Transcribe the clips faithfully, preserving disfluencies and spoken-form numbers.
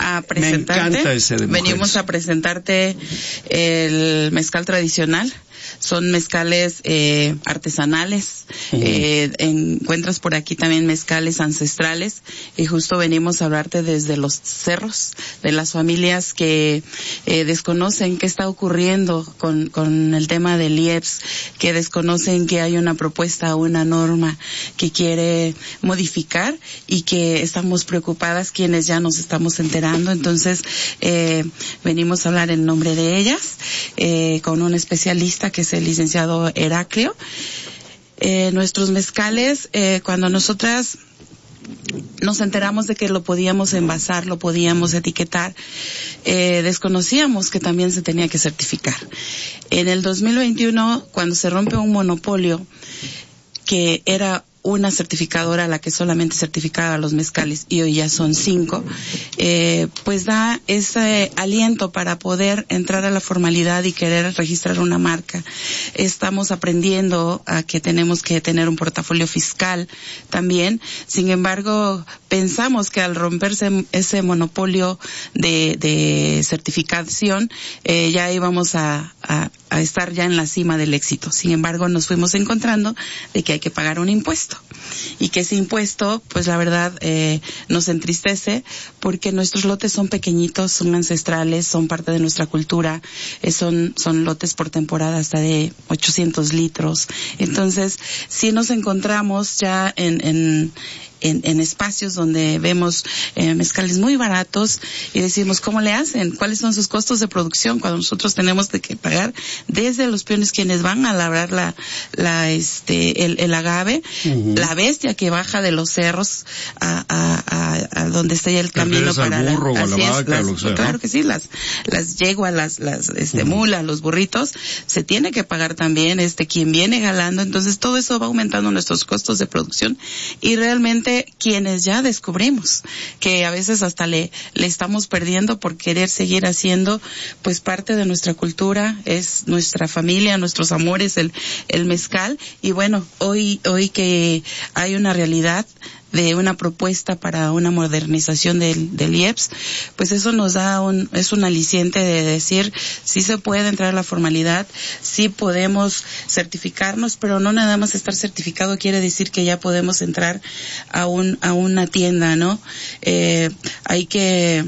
a presentarte. Me encanta ese de mujeres. Venimos a presentarte el mezcal tradicional. Son mezcales eh, artesanales. Uh-huh. Eh, encuentras por aquí también mezcales ancestrales, y justo venimos a hablarte desde los cerros, de las familias que eh, desconocen qué está ocurriendo con, con el tema del I E P S, que desconocen que hay una propuesta, una norma que quiere modificar, y que estamos preocupadas quienes ya nos estamos enterando. Entonces, eh, venimos a hablar en nombre de ellas, eh, con un especialista que es el licenciado Heraclio. Eh, nuestros mezcales, eh, cuando nosotras nos enteramos de que lo podíamos envasar, lo podíamos etiquetar, eh, desconocíamos que también se tenía que certificar. En el dos mil veintiuno, cuando se rompe un monopolio, que era una certificadora la que solamente certificaba los mezcales, y hoy ya son cinco, eh, pues da ese aliento para poder entrar a la formalidad y querer registrar una marca. Estamos aprendiendo a que tenemos que tener un portafolio fiscal también. Sin embargo, pensamos que al romperse ese monopolio de, de certificación, eh, ya íbamos a, a, a estar ya en la cima del éxito. Sin embargo, nos fuimos encontrando de que hay que pagar un impuesto, y que ese impuesto, pues la verdad, eh, nos entristece, porque nuestros lotes son pequeñitos, son ancestrales, son parte de nuestra cultura, eh, son, son lotes por temporada hasta de ochocientos litros. Entonces, sí nos encontramos ya en, en En, en espacios donde vemos eh, mezcales muy baratos, y decimos, ¿cómo le hacen? ¿Cuáles son sus costos de producción? Cuando nosotros tenemos de que pagar desde los peones quienes van a labrar la, la este, el, el agave, uh-huh. la bestia que baja de los cerros a, a, a, a donde está ya el camino para al burro, la, a la vaca, es, las, lo que sea, claro ¿no? que sí, las, las yeguas, las, las, este, uh-huh. mulas, los burritos, se tiene que pagar también, este, quien viene galando. Entonces todo eso va aumentando nuestros costos de producción, y realmente quienes ya descubrimos que a veces hasta le, le estamos perdiendo por querer seguir haciendo, pues parte de nuestra cultura, es nuestra familia, nuestros amores, el, el mezcal. Y bueno, hoy, hoy que hay una realidad de una propuesta para una modernización del, del I E P S, pues eso nos da un, es un aliciente de decir, sí se puede entrar a la formalidad, sí podemos certificarnos, pero no nada más estar certificado quiere decir que ya podemos entrar a un, a una tienda, ¿no? Eh, hay que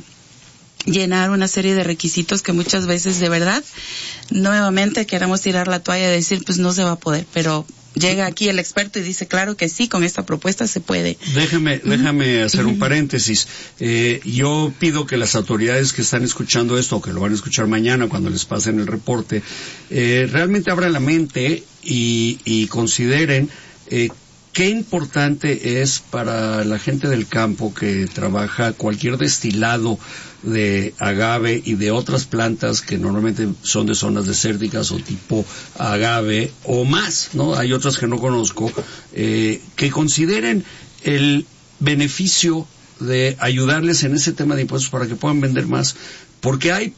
llenar una serie de requisitos que muchas veces, de verdad, nuevamente queremos tirar la toalla y decir, pues no se va a poder, pero llega aquí el experto y dice, claro que sí, con esta propuesta se puede. Déjame, déjame hacer un paréntesis. Eh, yo pido que las autoridades que están escuchando esto, o que lo van a escuchar mañana cuando les pasen el reporte, eh, realmente abran la mente y, y consideren eh, qué importante es para la gente del campo que trabaja cualquier destilado de agave y de otras plantas que normalmente son de zonas desérticas o tipo agave o más, ¿no? Hay otras que no conozco, eh, que consideren el beneficio de ayudarles en ese tema de impuestos para que puedan vender más, porque hay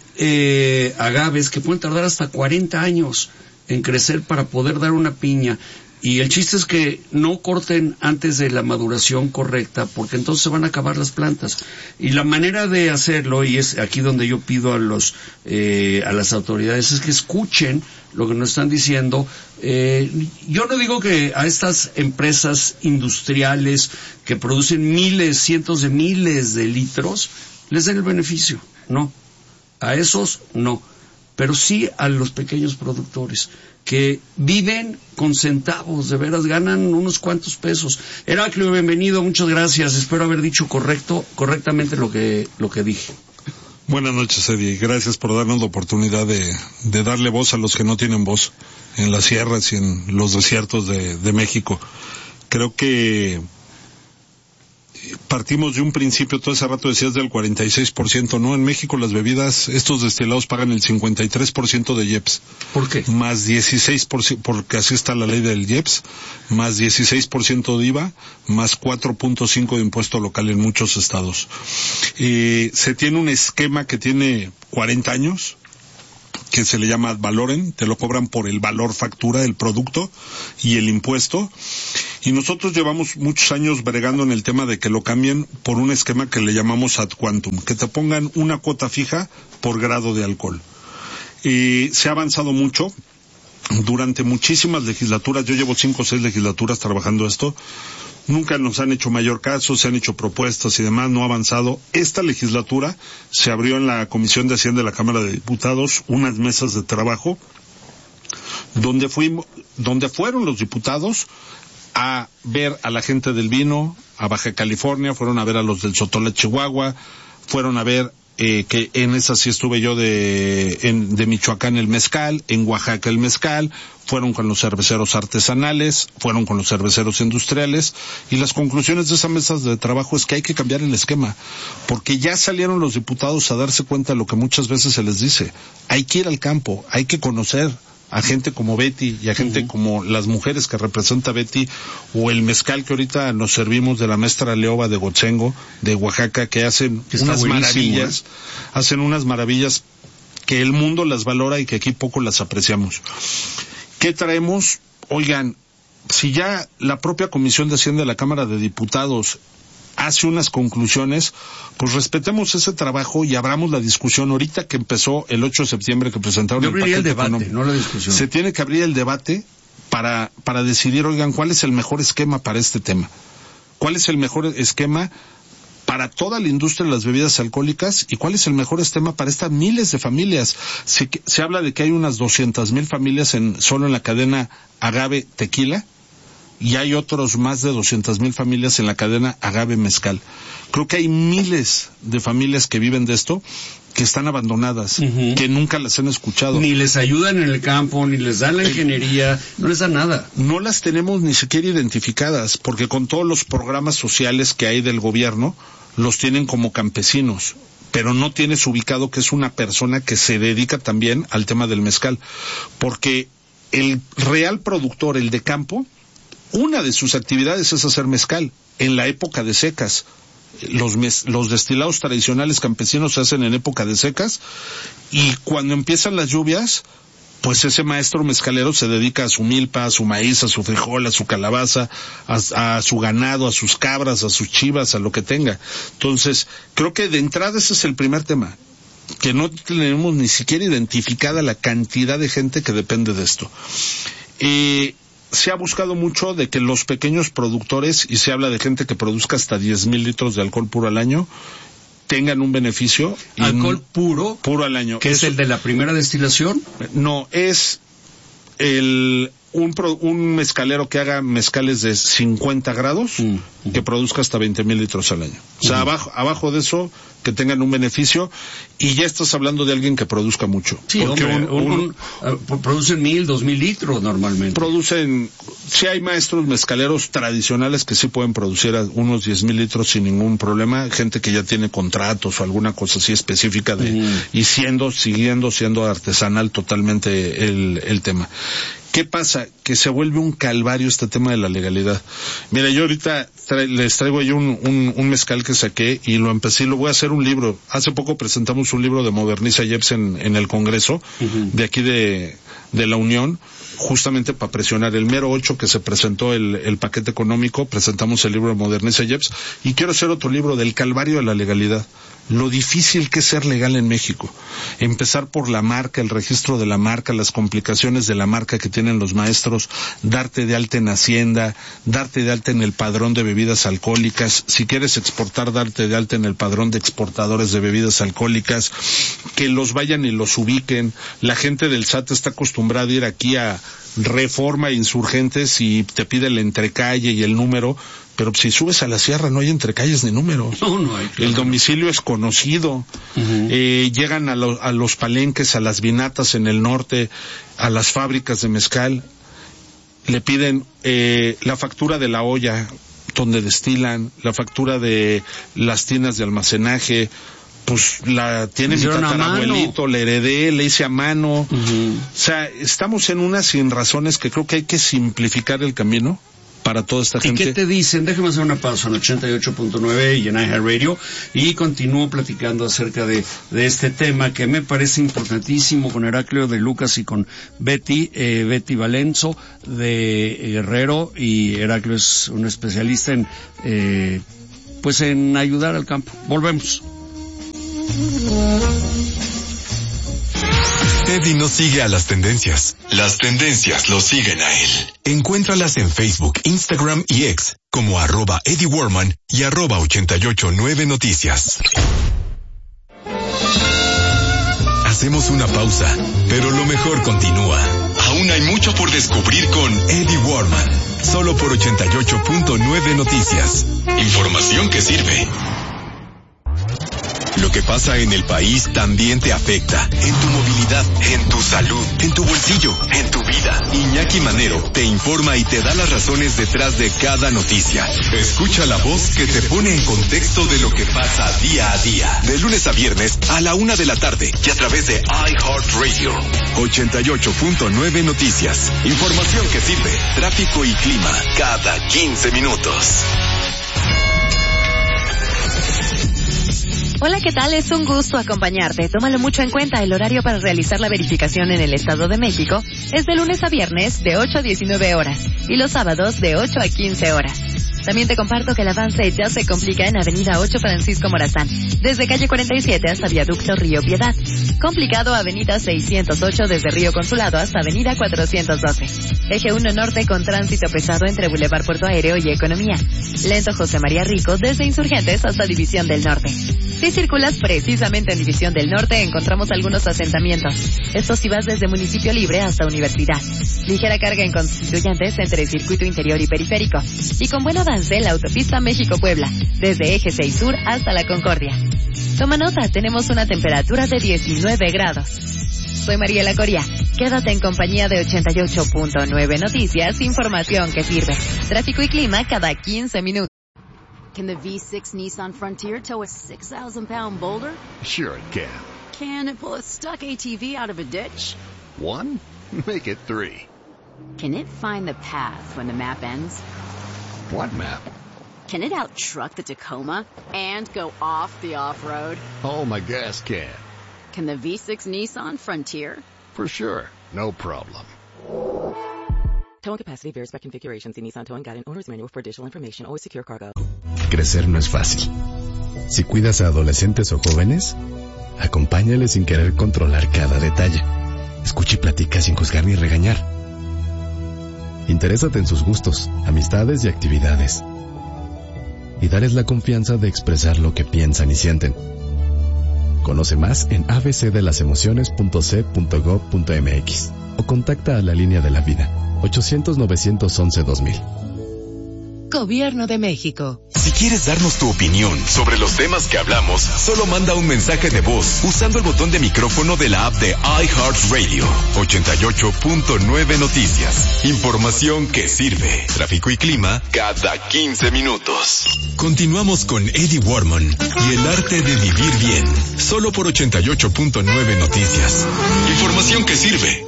eh, agaves que pueden tardar hasta cuarenta años en crecer para poder dar una piña. Y el chiste es que no corten antes de la maduración correcta, porque entonces se van a acabar las plantas. Y la manera de hacerlo, y es aquí donde yo pido a los eh, a las autoridades, es que escuchen lo que nos están diciendo. Eh, yo no digo que a estas empresas industriales que producen miles, cientos de miles de litros, les den el beneficio, no. A esos no. Pero sí a los pequeños productores, que viven con centavos, de veras, ganan unos cuantos pesos. Heraclio, bienvenido, muchas gracias. Espero haber dicho correcto, correctamente lo que, lo que dije. Buenas noches, Eddie. Gracias por darnos la oportunidad de, de darle voz a los que no tienen voz en las sierras y en los desiertos de, de México. Creo que partimos de un principio, todo ese rato decías del cuarenta y seis por ciento, ¿no? En México las bebidas, estos destilados pagan el cincuenta y tres por ciento de I E P S. ¿Por qué? Más dieciséis por ciento, porque así está la ley del I E P S, más dieciséis por ciento de I V A, más cuatro punto cinco por ciento de impuesto local en muchos estados. Y se tiene un esquema que tiene cuarenta años, que se le llama ad valorem, te lo cobran por el valor factura del producto y el impuesto, Y nosotros llevamos muchos años bregando en el tema de que lo cambien por un esquema que le llamamos ad quantum, que te pongan una cuota fija por grado de alcohol. Y se ha avanzado mucho. Durante muchísimas legislaturas, yo llevo cinco o seis legislaturas trabajando esto, nunca nos han hecho mayor caso, se han hecho propuestas y demás, no ha avanzado. Esta legislatura se abrió en la Comisión de Hacienda de la Cámara de Diputados unas mesas de trabajo donde fuimos, donde fueron los diputados a ver a la gente del vino, a Baja California, fueron a ver a los del Sotola, Chihuahua, fueron a ver Eh, que en esa sí estuve yo de, en, de Michoacán el mezcal, en Oaxaca el mezcal, fueron con los cerveceros artesanales, fueron con los cerveceros industriales, y las conclusiones de esas mesas de trabajo es que hay que cambiar el esquema, porque ya salieron los diputados a darse cuenta de lo que muchas veces se les dice, hay que ir al campo, hay que conocer a gente como Betty y a gente uh-huh. como las mujeres que representa Betty, o el mezcal que ahorita nos servimos de la maestra Leoba de Gotzengo, de Oaxaca, que hacen que unas maravillas, ¿eh? hacen unas maravillas que el mundo las valora y que aquí poco las apreciamos. ¿Qué traemos? Oigan, si ya la propia Comisión de Hacienda de la Cámara de Diputados hace unas conclusiones, pues respetemos ese trabajo y abramos la discusión. Ahorita que empezó el ocho de septiembre que presentaron Yo el paquete el debate, económico, no la discusión. Se tiene que abrir el debate para para decidir, oigan, ¿cuál es el mejor esquema para este tema? ¿Cuál es el mejor esquema para toda la industria de las bebidas alcohólicas? ¿Y cuál es el mejor esquema para estas miles de familias? Se, se habla de que hay unas doscientas mil familias en solo en la cadena Agave Tequila, y hay otros más de doscientas mil familias en la cadena Agave Mezcal. Creo que hay miles de familias que viven de esto, que están abandonadas, uh-huh. que nunca las han escuchado. Ni les ayudan en el campo, ni les dan la ingeniería, no les dan nada. No las tenemos ni siquiera identificadas, porque con todos los programas sociales que hay del gobierno, los tienen como campesinos, pero no tienes ubicado que es una persona que se dedica también al tema del mezcal. Porque el real productor, el de campo, una de sus actividades es hacer mezcal en la época de secas. Los, mes, los destilados tradicionales campesinos se hacen en época de secas, y cuando empiezan las lluvias, pues ese maestro mezcalero se dedica a su milpa, a su maíz, a su frijol, a su calabaza, a, a su ganado, a sus cabras, a sus chivas, a lo que tenga. Entonces, creo que de entrada ese es el primer tema, que no tenemos ni siquiera identificada la cantidad de gente que depende de esto. Eh, Se ha buscado mucho de que los pequeños productores, y se habla de gente que produzca hasta diez mil litros de alcohol puro al año, tengan un beneficio. ¿Alcohol y puro? Puro al año. ¿Que es, es el de la primera destilación? No, es el un, pro, un mezcalero que haga mezcales de cincuenta grados, mm, uh-huh. que produzca hasta veinte mil litros al año. O sea, uh-huh. abajo, abajo de eso, que tengan un beneficio, y ya estás hablando de alguien que produzca mucho. Sí, porque hombre, un, un, un, uh, producen mil, dos mil litros normalmente. Producen, sí hay maestros mezcaleros tradicionales que sí pueden producir unos diez mil litros sin ningún problema, gente que ya tiene contratos o alguna cosa así específica de, uh-huh. y siendo, siguiendo siendo artesanal totalmente el, el tema. ¿Qué pasa? Que se vuelve un calvario este tema de la legalidad. Mira, yo ahorita tra- les traigo yo un, un, un mezcal que saqué y lo empecé, lo voy a hacer un libro. Hace poco presentamos un libro de Moderniza Jeps en, en el Congreso, uh-huh. de aquí de, de la Unión, justamente para presionar. El mero ocho que se presentó el, el paquete económico, presentamos el libro de Moderniza Jeps, y quiero hacer otro libro del calvario de la legalidad. Lo difícil que es ser legal en México. Empezar por la marca, el registro de la marca, las complicaciones de la marca que tienen los maestros, darte de alta en Hacienda, darte de alta en el padrón de bebidas alcohólicas, si quieres exportar, darte de alta en el padrón de exportadores de bebidas alcohólicas, que los vayan y los ubiquen. La gente del S A T está acostumbrada a ir aquí a Reforma, Insurgentes, y te pide el entrecalle y el número, pero si subes a la sierra no hay entrecalles ni números. No, no hay. Claro. El domicilio es conocido. Uh-huh. Eh, llegan a, lo, a los palenques, a las vinatas en el norte, a las fábricas de mezcal, le piden eh, la factura de la olla donde destilan, la factura de las tiendas de almacenaje. Pues la tiene mi tatarabuelito, la heredé, le hice a mano. Uh-huh. O sea, estamos en unas sin razones que creo que hay que simplificar el camino para toda esta ¿Y gente. qué te dicen? Déjame hacer una pausa en ochenta y ocho punto nueve y en iHeartRadio y continúo platicando acerca de, de este tema que me parece importantísimo con Heraclio de Lucas y con Betty, eh, Betty Valenzo de Guerrero, y Heraclio es un especialista en, eh, pues en ayudar al campo. Volvemos. Eddie no sigue a las tendencias. Las tendencias lo siguen a él. Encuéntralas en Facebook, Instagram y X como arroba Eddie Warman y arroba ochenta y ocho nueve Noticias. Hacemos una pausa, pero lo mejor continúa. Aún hay mucho por descubrir con Eddie Warman. Solo por ochenta y ocho punto nueve Noticias. Información que sirve. Lo que pasa en el país también te afecta. En tu movilidad, en tu salud, en tu bolsillo, en tu vida. Iñaki Manero te informa y te da las razones detrás de cada noticia. Escucha la voz que te pone en contexto de lo que pasa día a día. De lunes a viernes a la una de la tarde y a través de iHeartRadio. ochenta y ocho punto nueve Noticias. Información que sirve. Tráfico y clima cada quince minutos. Hola, ¿qué tal? Es un gusto acompañarte. Tómalo mucho en cuenta. El horario para realizar la verificación en el Estado de México es de lunes a viernes de ocho a diecinueve horas y los sábados de ocho a quince horas. También te comparto que el avance ya se complica en Avenida ocho Francisco Morazán, desde calle cuarenta y siete hasta Viaducto Río Piedad. Complicado Avenida seiscientos ocho desde Río Consulado hasta Avenida cuatrocientos doce. Eje uno Norte con tránsito pesado entre Boulevard Puerto Aéreo y Economía. Lento José María Rico desde Insurgentes hasta División del Norte. Si circulas precisamente en División del Norte, encontramos algunos asentamientos. Esto si vas desde Municipio Libre hasta Universidad. Ligera carga en Constituyentes entre Circuito Interior y Periférico. Y con buen avance la autopista México-Puebla, desde Eje seis Sur hasta La Concordia. Toma nota, tenemos una temperatura de diecinueve grados. Soy Mariela Coria. Quédate en compañía de ochenta y ocho punto nueve Noticias, información que sirve. Tráfico y clima cada quince minutos. Can the V six Nissan Frontier tow a six thousand pound boulder? Sure it can. Can it pull a stuck A T V out of a ditch? One? Make it three. Can it find the path when the map ends? What map? Can it out-truck the Tacoma and go off the off-road? Oh, my gas can. Can the V six Nissan Frontier? For sure. No problem. Towing capacity varies by configuration. See Nissan Towing Guide and Owner's Manual for additional information. Always secure cargo. Crecer no es fácil. Si cuidas a adolescentes o jóvenes, acompáñales sin querer controlar cada detalle. Escucha y platica sin juzgar ni regañar. Interésate en sus gustos, amistades y actividades. Y dales la confianza de expresar lo que piensan y sienten. Conoce más en a b c de las emociones punto c punto gov punto m x o contacta a la línea de la vida ochocientos novecientos once dos mil. Gobierno de México. Si quieres darnos tu opinión sobre los temas que hablamos, solo manda un mensaje de voz usando el botón de micrófono de la app de iHeartRadio. ochenta y ocho punto nueve Noticias. Información que sirve. Tráfico y clima cada quince minutos. Continuamos con Eddie Warman y el arte de vivir bien. Solo por ochenta y ocho punto nueve Noticias. Información que sirve.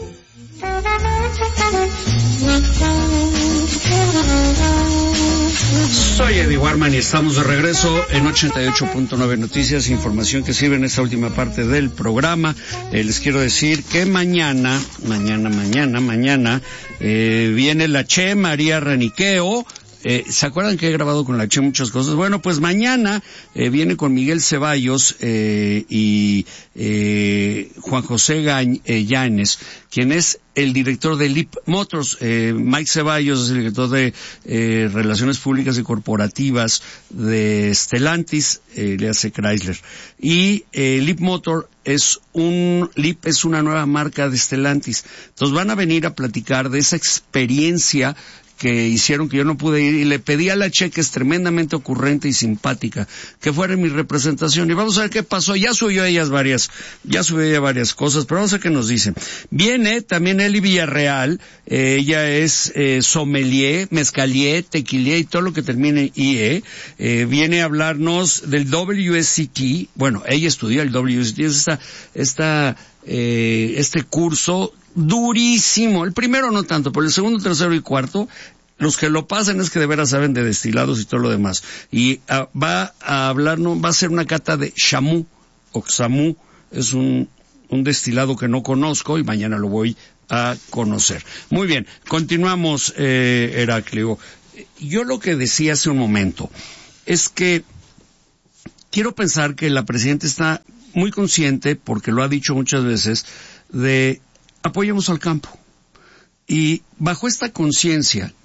Soy Eddie Warman y estamos de regreso en ochenta y ocho punto nueve Noticias, información que sirve en esta última parte del programa. Eh, les quiero decir que mañana, mañana, mañana, mañana, eh, viene la Che María Raniqueo. Eh, ¿Se acuerdan que he grabado con la Che muchas cosas? Bueno, pues mañana eh, viene con Miguel Ceballos eh, y eh, Juan José Gañ, eh, Llanes, quien es el director de Leap Motors. Eh, Mike Ceballos es el director de eh, Relaciones Públicas y Corporativas de Stellantis, eh, le hace Chrysler. Y eh, Leap Motor es un, Leap es una nueva marca de Stellantis. Entonces van a venir a platicar de esa experiencia que hicieron que yo no pude ir, y le pedí a la Che, que es tremendamente ocurrente y simpática, que fuera en mi representación, y vamos a ver qué pasó. Ya subió ellas varias, ya subió ella varias cosas, pero vamos a ver qué nos dicen. Viene también Eli Villarreal, eh, ella es eh, sommelier, mezcalier, tequilier y todo lo que termine en I E, eh, viene a hablarnos del W S C T, bueno, ella estudió el W S C T, es esta, esta, eh, este curso durísimo. El primero no tanto, pero el segundo, tercero y cuarto los que lo pasan es que de veras saben de destilados y todo lo demás. Y a, va a hablar, no, va a ser una cata de Xamú, o Xamú, es un, un destilado que no conozco y mañana lo voy a conocer. Muy bien, continuamos, eh, Heraclio. Yo lo que decía hace un momento es que quiero pensar que la presidenta está muy consciente, porque lo ha dicho muchas veces, de apoyemos al campo. Y bajo esta conciencia,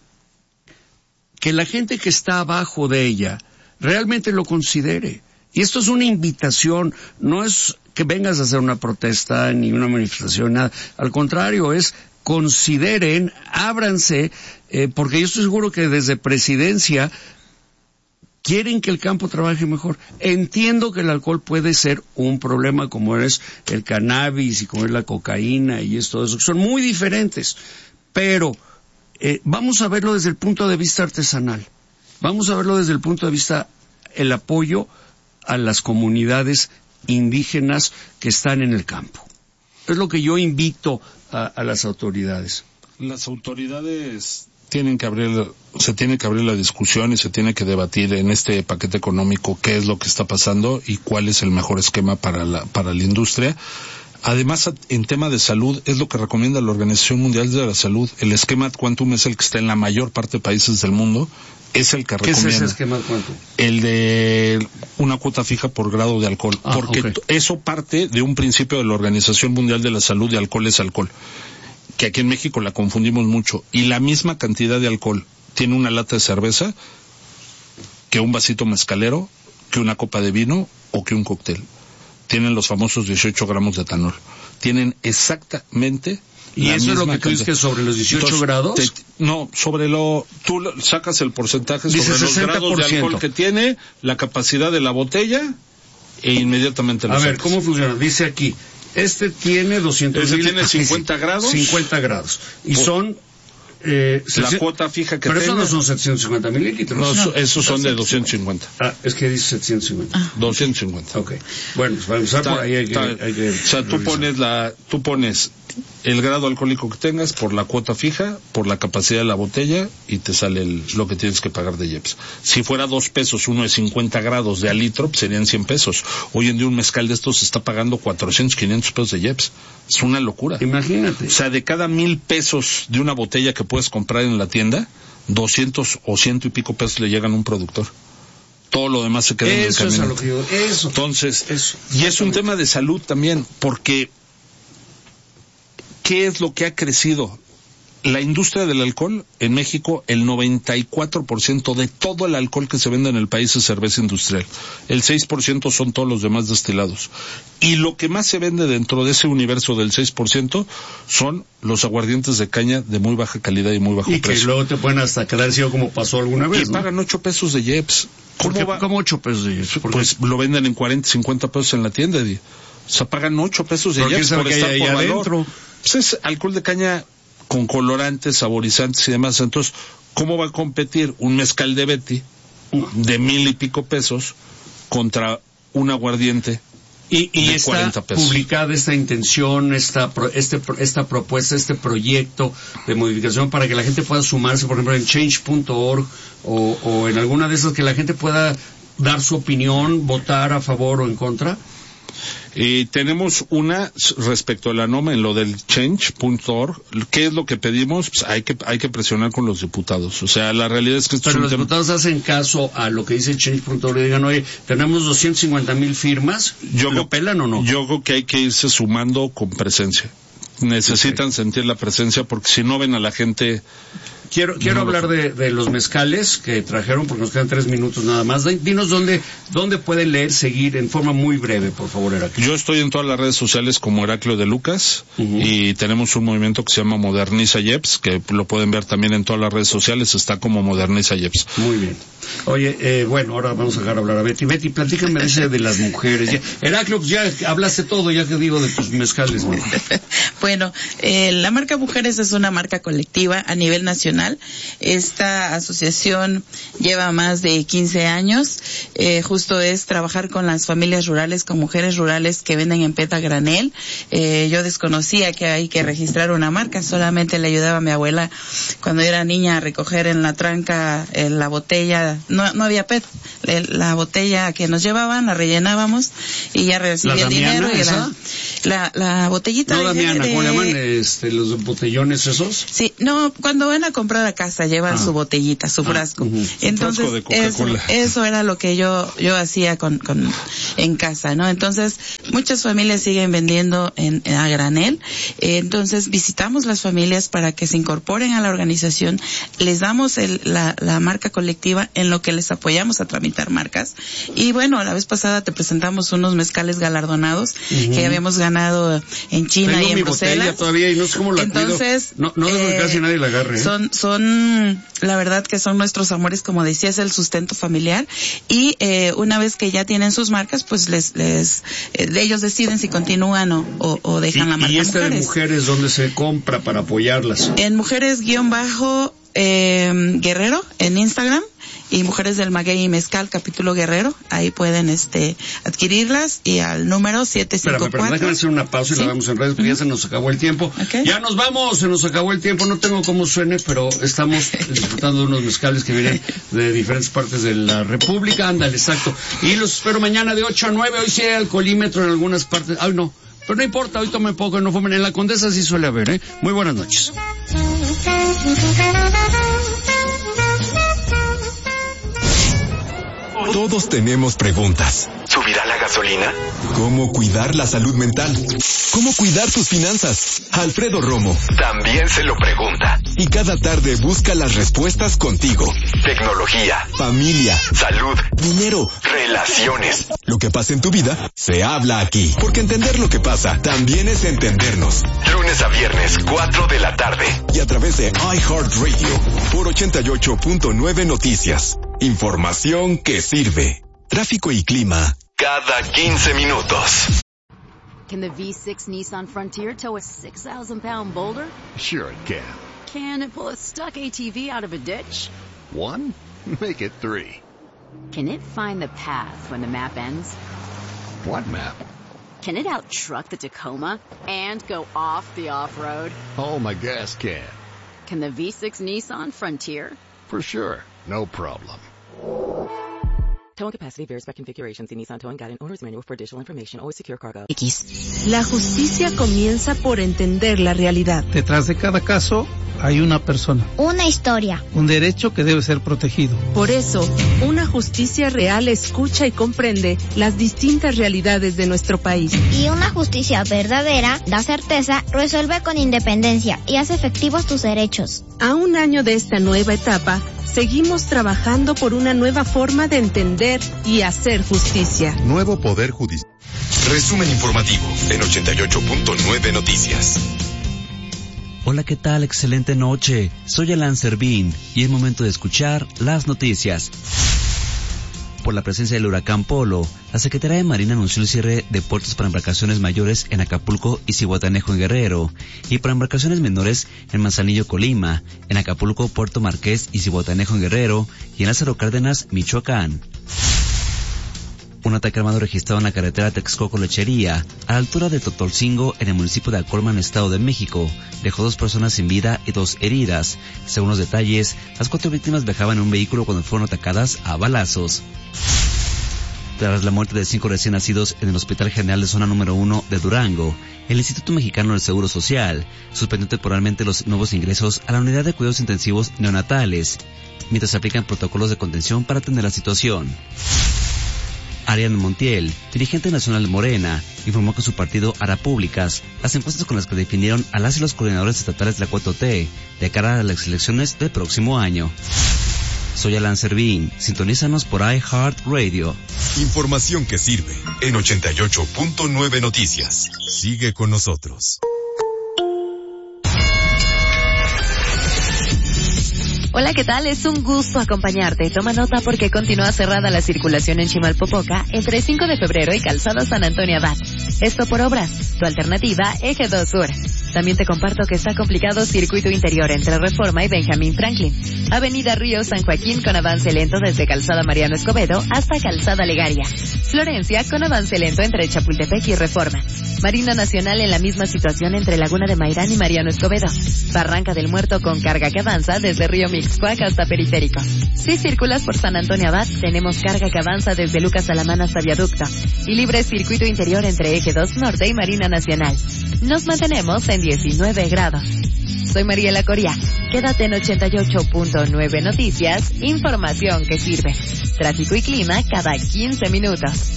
que la gente que está abajo de ella realmente lo considere. Y esto es una invitación, no es que vengas a hacer una protesta ni una manifestación, nada. Al contrario, es consideren, ábranse, eh, porque yo estoy seguro que desde presidencia quieren que el campo trabaje mejor. Entiendo que el alcohol puede ser un problema, como es el cannabis y como es la cocaína y esto, eso, que son muy diferentes, pero Eh, vamos a verlo desde el punto de vista artesanal. Vamos a verlo desde el punto de vista el apoyo a las comunidades indígenas que están en el campo. Es lo que yo invito a, a las autoridades. Las autoridades tienen que abrir, se tiene que abrir la discusión y se tiene que debatir en este paquete económico qué es lo que está pasando y cuál es el mejor esquema para la, para la industria. Además, en tema de salud, es lo que recomienda la Organización Mundial de la Salud. El esquema Quantum es el que está en la mayor parte de países del mundo. Es el que recomienda. ¿Qué es ese esquema Quantum? El de una cuota fija por grado de alcohol. Ah, porque okay. Eso parte de un principio de la Organización Mundial de la Salud de alcohol es alcohol. Que aquí en México la confundimos mucho. Y la misma cantidad de alcohol tiene una lata de cerveza que un vasito mezcalero, que una copa de vino o que un cóctel. Tienen los famosos dieciocho gramos de etanol. Tienen exactamente ¿Y la eso misma es lo que tú dices que sobre los dieciocho Entonces, grados? Te, no, sobre lo... Tú sacas el porcentaje sobre los grados de alcohol que tiene, la capacidad de la botella, e inmediatamente lo A sacas. ver, ¿cómo funciona? Dice aquí, este tiene doscientos Este mil... tiene cincuenta grados. cincuenta grados. Y Por... son... Eh, la cuota fija que Pero tenga, eso no son setecientos cincuenta mililitros. No, no, esos son de doscientos cincuenta. Ah, es que dice setecientos cincuenta. Ah. doscientos cincuenta. Ok. Bueno, pues para empezar está, por ahí hay que, está, hay que o sea, tú pones la, tú pones el grado alcohólico que tengas por la cuota fija, por la capacidad de la botella y te sale el, lo que tienes que pagar de I E P S. Si fuera dos pesos, uno de cincuenta grados de al litro, pues serían cien pesos. Hoy en día un mezcal de estos se está pagando cuatrocientos, quinientos pesos de I E P S. Es una locura. Imagínate. O sea, de cada mil pesos de una botella que puedes comprar en la tienda, doscientos o ciento y pico pesos le llegan a un productor. Todo lo demás se queda en el camino. Eso es a lo que yo, eso. Entonces, eso, y es un tema de salud también, porque ¿qué es lo que ha crecido? La industria del alcohol en México, el noventa y cuatro por ciento de todo el alcohol que se vende en el país es cerveza industrial. El seis por ciento son todos los demás destilados. Y lo que más se vende dentro de ese universo del seis por ciento son los aguardientes de caña de muy baja calidad y muy bajo y precio. Y que luego te pueden hasta quedar ciego como pasó alguna vez, Y ¿no? pagan ocho pesos de I E P S. ¿Cómo, va? ¿Cómo ocho pesos de I E P S? Pues lo venden en cuarenta, cincuenta pesos en la tienda, Eddie. O sea, pagan ocho pesos de I E P S por estar por valor. Adentro? Pues es alcohol de caña con colorantes, saborizantes y demás. Entonces, ¿cómo va a competir un mezcal de Betty de mil y pico pesos contra un aguardiente y, y de está cuarenta pesos? Publicada esta intención, esta este esta propuesta, este proyecto de modificación para que la gente pueda sumarse, por ejemplo, en change punto org o, o en alguna de esas, que la gente pueda dar su opinión, votar a favor o en contra. Y tenemos una respecto a la norma en lo del change punto org. ¿Qué es lo que pedimos? Pues hay que hay que presionar con los diputados. O sea, la realidad es que esto Pero es un los tema... diputados hacen caso a lo que dice change punto org y digan, oye, tenemos doscientas cincuenta mil firmas, yo ¿lo pelan o no? Yo creo que hay que irse sumando con presencia. Necesitan okay. sentir la presencia, porque si no ven a la gente... Quiero quiero no hablar de, de los mezcales que trajeron, porque nos quedan tres minutos nada más. Dinos dónde dónde pueden leer, seguir en forma muy breve, por favor, Heraclio. Yo estoy en todas las redes sociales como Heraclio de Lucas, uh-huh. y tenemos un movimiento que se llama Moderniza I E P S, que lo pueden ver también en todas las redes sociales, está como Moderniza I E P S. Muy bien. Oye, eh, bueno, ahora vamos a dejar hablar a Betty. Betty, platícame de ese de las mujeres. Ya, Heraclio, pues ya hablaste todo, ya que digo de tus mezcales, ¿no? Bueno, eh, la marca Mujeres es una marca colectiva a nivel nacional. Esta asociación lleva más de quince años. Eh, justo es trabajar con las familias rurales, con mujeres rurales que venden en peta granel. Eh, yo desconocía que hay que registrar una marca, solamente le ayudaba a mi abuela cuando era niña a recoger en la tranca eh, la botella, no, no había pet, eh, la botella que nos llevaban, la rellenábamos y ya recibía el dinero. Y la, la, la botellita no, de... Damiana, de, ¿cómo le llaman este, los botellones esos? Sí, no, cuando van a comprar a casa llevan ah. su botellita, su frasco. Ah, uh-huh. Entonces, frasco de Coca-Cola. Eso, eso era lo que yo yo hacía con, con en casa, ¿no? Entonces, muchas familias siguen vendiendo en, en a granel. Eh, entonces, visitamos las familias para que se incorporen a la organización. Les damos el, la, la marca colectiva en lo que les apoyamos a tramitar marcas. Y bueno, la vez pasada te presentamos unos mezcales galardonados uh-huh. que habíamos ganado en China Tengo y en mi Bruselas. Botella todavía y no sé cómo la Entonces, cuido. No, no dejo eh, que casi nadie la agarre. ¿eh? Son, son, la verdad que son nuestros amores, como decía, es el sustento familiar. Y eh, una vez que ya tienen sus marcas, pues les, les, eh, ellos deciden si continúan o, o, o dejan y, la marca. ¿Y esta Mujeres. de Mujeres dónde se compra para apoyarlas? En Mujeres guión bajo eh, Guerrero en Instagram. Y Mujeres del Maguey y Mezcal, capítulo Guerrero, ahí pueden este adquirirlas y al número siete cinco cuatro. Espérame, pero déjame hacer una pausa y ¿sí? la vamos en redes, porque uh-huh. ya se nos acabó el tiempo. Okay. Ya nos vamos, se nos acabó el tiempo, no tengo cómo suene, pero estamos disfrutando de unos mezcales que vienen de diferentes partes de la República. Ándale, exacto. Y los espero mañana de ocho a nueve, hoy sí hay alcoholímetro en algunas partes. Ay, no, pero no importa, hoy tomen poco, no fumen. En la Condesa sí suele haber, ¿eh? Muy buenas noches. Todos tenemos preguntas. ¿Subirá la gasolina? ¿Cómo cuidar la salud mental? ¿Cómo cuidar tus finanzas? Alfredo Romo también se lo pregunta. Y cada tarde busca las respuestas contigo. Tecnología, familia, salud, dinero, relaciones. Lo que pasa en tu vida, se habla aquí. Porque entender lo que pasa, también es entendernos. Lunes a viernes, cuatro de la tarde. Y a través de iHeartRadio, por ochenta y ocho punto nueve Noticias. Información que sirve. Tráfico y clima cada quince minutos. Can the V six Nissan Frontier tow a six thousand pound boulder? Sure it can. Can it pull a stuck A T V out of a ditch? One? Make it three. Can it find the path when the map ends? What map? Can it out-truck the Tacoma and go off the off-road? Oh, my gas can. Can the V six Nissan Frontier? For sure. No problem. Towing capacity varies by configuration. See Nissan Towing Guide and Owner's Manual for additional information. Always secure cargo. X. La justicia comienza por entender la realidad. Detrás de cada caso hay una persona. Una historia. Un derecho que debe ser protegido. Por eso, una justicia real escucha y comprende las distintas realidades de nuestro país. Y una justicia verdadera da certeza, resuelve con independencia y hace efectivos tus derechos. A un año de esta nueva etapa, seguimos trabajando por una nueva forma de entender y hacer justicia. Nuevo Poder Judicial. Resumen informativo en ochenta y ocho punto nueve Noticias. Hola, ¿qué tal? Excelente noche. Soy Alan Servín y es momento de escuchar las noticias. Por la presencia del huracán Polo, la Secretaría de Marina anunció el cierre de puertos para embarcaciones mayores en Acapulco y Zihuatanejo en Guerrero, y para embarcaciones menores en Manzanillo, Colima, en Acapulco, Puerto Marqués y Zihuatanejo en Guerrero, y en Lázaro Cárdenas, Michoacán. Un ataque armado registrado en la carretera Texcoco-Lechería, a la altura de Totolcingo, en el municipio de Acolman, Estado de México, dejó dos personas sin vida y dos heridas. Según los detalles, las cuatro víctimas viajaban en un vehículo cuando fueron atacadas a balazos. Tras la muerte de cinco recién nacidos en el Hospital General de Zona número uno de Durango, el Instituto Mexicano del Seguro Social suspendió temporalmente los nuevos ingresos a la unidad de cuidados intensivos neonatales, mientras se aplican protocolos de contención para atender la situación. Ariane Montiel, dirigente nacional de Morena, informó que su partido hará públicas las encuestas con las que definieron a las y los coordinadores estatales de la cuatro T de cara a las elecciones del próximo año. Soy Alan Servín, sintonízanos por iHeartRadio. Información que sirve en ochenta y ocho punto nueve Noticias. Sigue con nosotros. Hola, ¿qué tal? Es un gusto acompañarte. Toma nota porque continúa cerrada la circulación en Chimalpopoca entre cinco de febrero y Calzada San Antonio Abad. Esto por obras. Tu alternativa, Eje dos Sur. También te comparto que está complicado circuito interior entre Reforma y Benjamín Franklin. Avenida Río San Joaquín con avance lento desde Calzada Mariano Escobedo hasta Calzada Legaria. Florencia con avance lento entre Chapultepec y Reforma. Marina Nacional en la misma situación entre Laguna de Mairán y Mariano Escobedo. Barranca del Muerto con carga que avanza desde Río Mixcoac hasta Periférico. Si circulas por San Antonio Abad, tenemos carga que avanza desde Lucas Alamán hasta Viaducto. Y libre circuito interior entre Eje dos Norte y Marina Nacional. Nos mantenemos en diecinueve grados. Soy Mariela Coria. Quédate en ochenta y ocho punto nueve Noticias, información que sirve. Tráfico y clima cada quince minutos.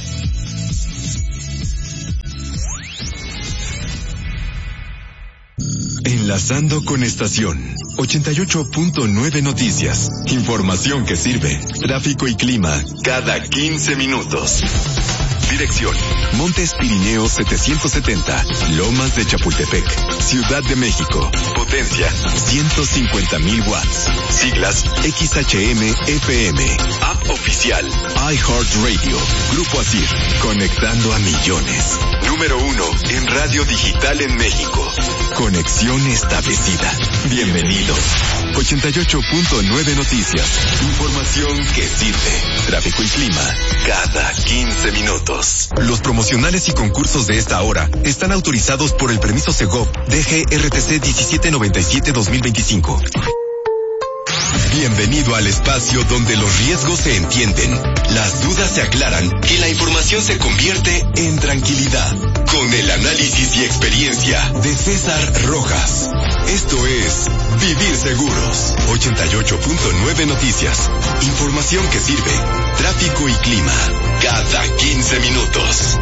Enlazando con estación ochenta y ocho punto nueve Noticias. Información que sirve. Tráfico y clima cada quince minutos. Dirección: Montes Pirineos setecientos setenta, Lomas de Chapultepec, Ciudad de México. Potencia ciento cincuenta mil watts. Siglas X H M F M. App oficial iHeartRadio. Grupo Asir, conectando a millones. Número uno en radio digital en México. Conexión establecida. Bienvenidos. ochenta y ocho punto nueve Noticias. Información que sirve. Tráfico y clima cada quince minutos. Los promocionales y concursos de esta hora están autorizados por el permiso Segov D G R T C diecisiete noventa y siete dos mil veinticinco. Bienvenido al espacio donde los riesgos se entienden, las dudas se aclaran y la información se convierte en tranquilidad. Con el análisis y experiencia de César Rojas. Esto es Vivir Seguros. ochenta y ocho punto nueve Noticias. Información que sirve. Tráfico y clima. Cada quince minutos.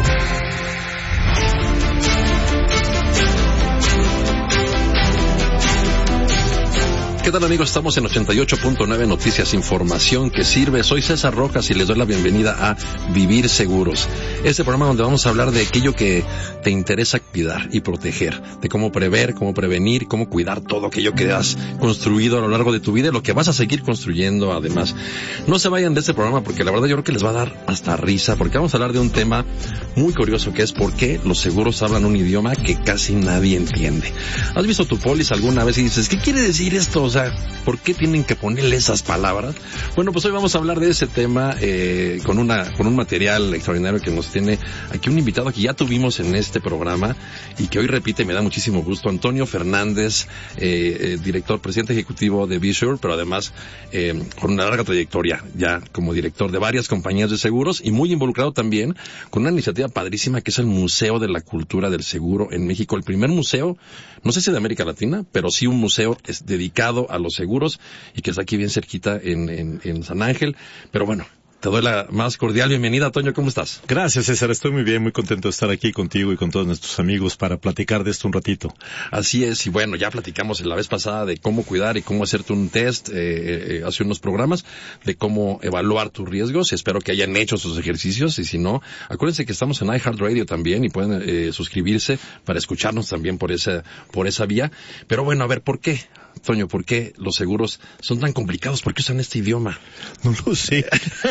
¿Qué tal, amigos? Estamos en ochenta y ocho punto nueve Noticias, información que sirve. Soy César Rojas y les doy la bienvenida a Vivir Seguros. Este programa donde vamos a hablar de aquello que te interesa cuidar y proteger, de cómo prever, cómo prevenir, cómo cuidar todo aquello que has construido a lo largo de tu vida y lo que vas a seguir construyendo además. No se vayan de este programa porque la verdad yo creo que les va a dar hasta risa, porque vamos a hablar de un tema muy curioso que es por qué los seguros hablan un idioma que casi nadie entiende. ¿Has visto tu póliza alguna vez y dices, ¿qué quiere decir esto? O sea, ¿por qué tienen que ponerle esas palabras? Bueno, pues hoy vamos a hablar de ese tema eh, con una con un material extraordinario que nos tiene aquí un invitado que ya tuvimos en este programa y que hoy repite, me da muchísimo gusto, Antonio Fernández, eh, eh, director, presidente ejecutivo de Be-Sure, pero además eh, con una larga trayectoria ya como director de varias compañías de seguros y muy involucrado también con una iniciativa padrísima que es el Museo de la Cultura del Seguro en México, el primer museo, no sé si de América Latina, pero sí un museo es dedicado a los seguros y que está aquí bien cerquita en, en, en San Ángel. Pero bueno, te doy la más cordial bienvenida, Toño, ¿cómo estás? Gracias, César, estoy muy bien, muy contento de estar aquí contigo y con todos nuestros amigos para platicar de esto un ratito. Así es, y bueno, ya platicamos la vez pasada de cómo cuidar y cómo hacerte un test, eh, eh, hace unos programas, de cómo evaluar tus riesgos. Espero que hayan hecho sus ejercicios y si no, acuérdense que estamos en iHeartRadio también y pueden eh, suscribirse para escucharnos también por esa, por esa vía. Pero bueno, a ver, ¿por qué? Toño, ¿por qué los seguros son tan complicados? ¿Por qué usan este idioma? No lo sé.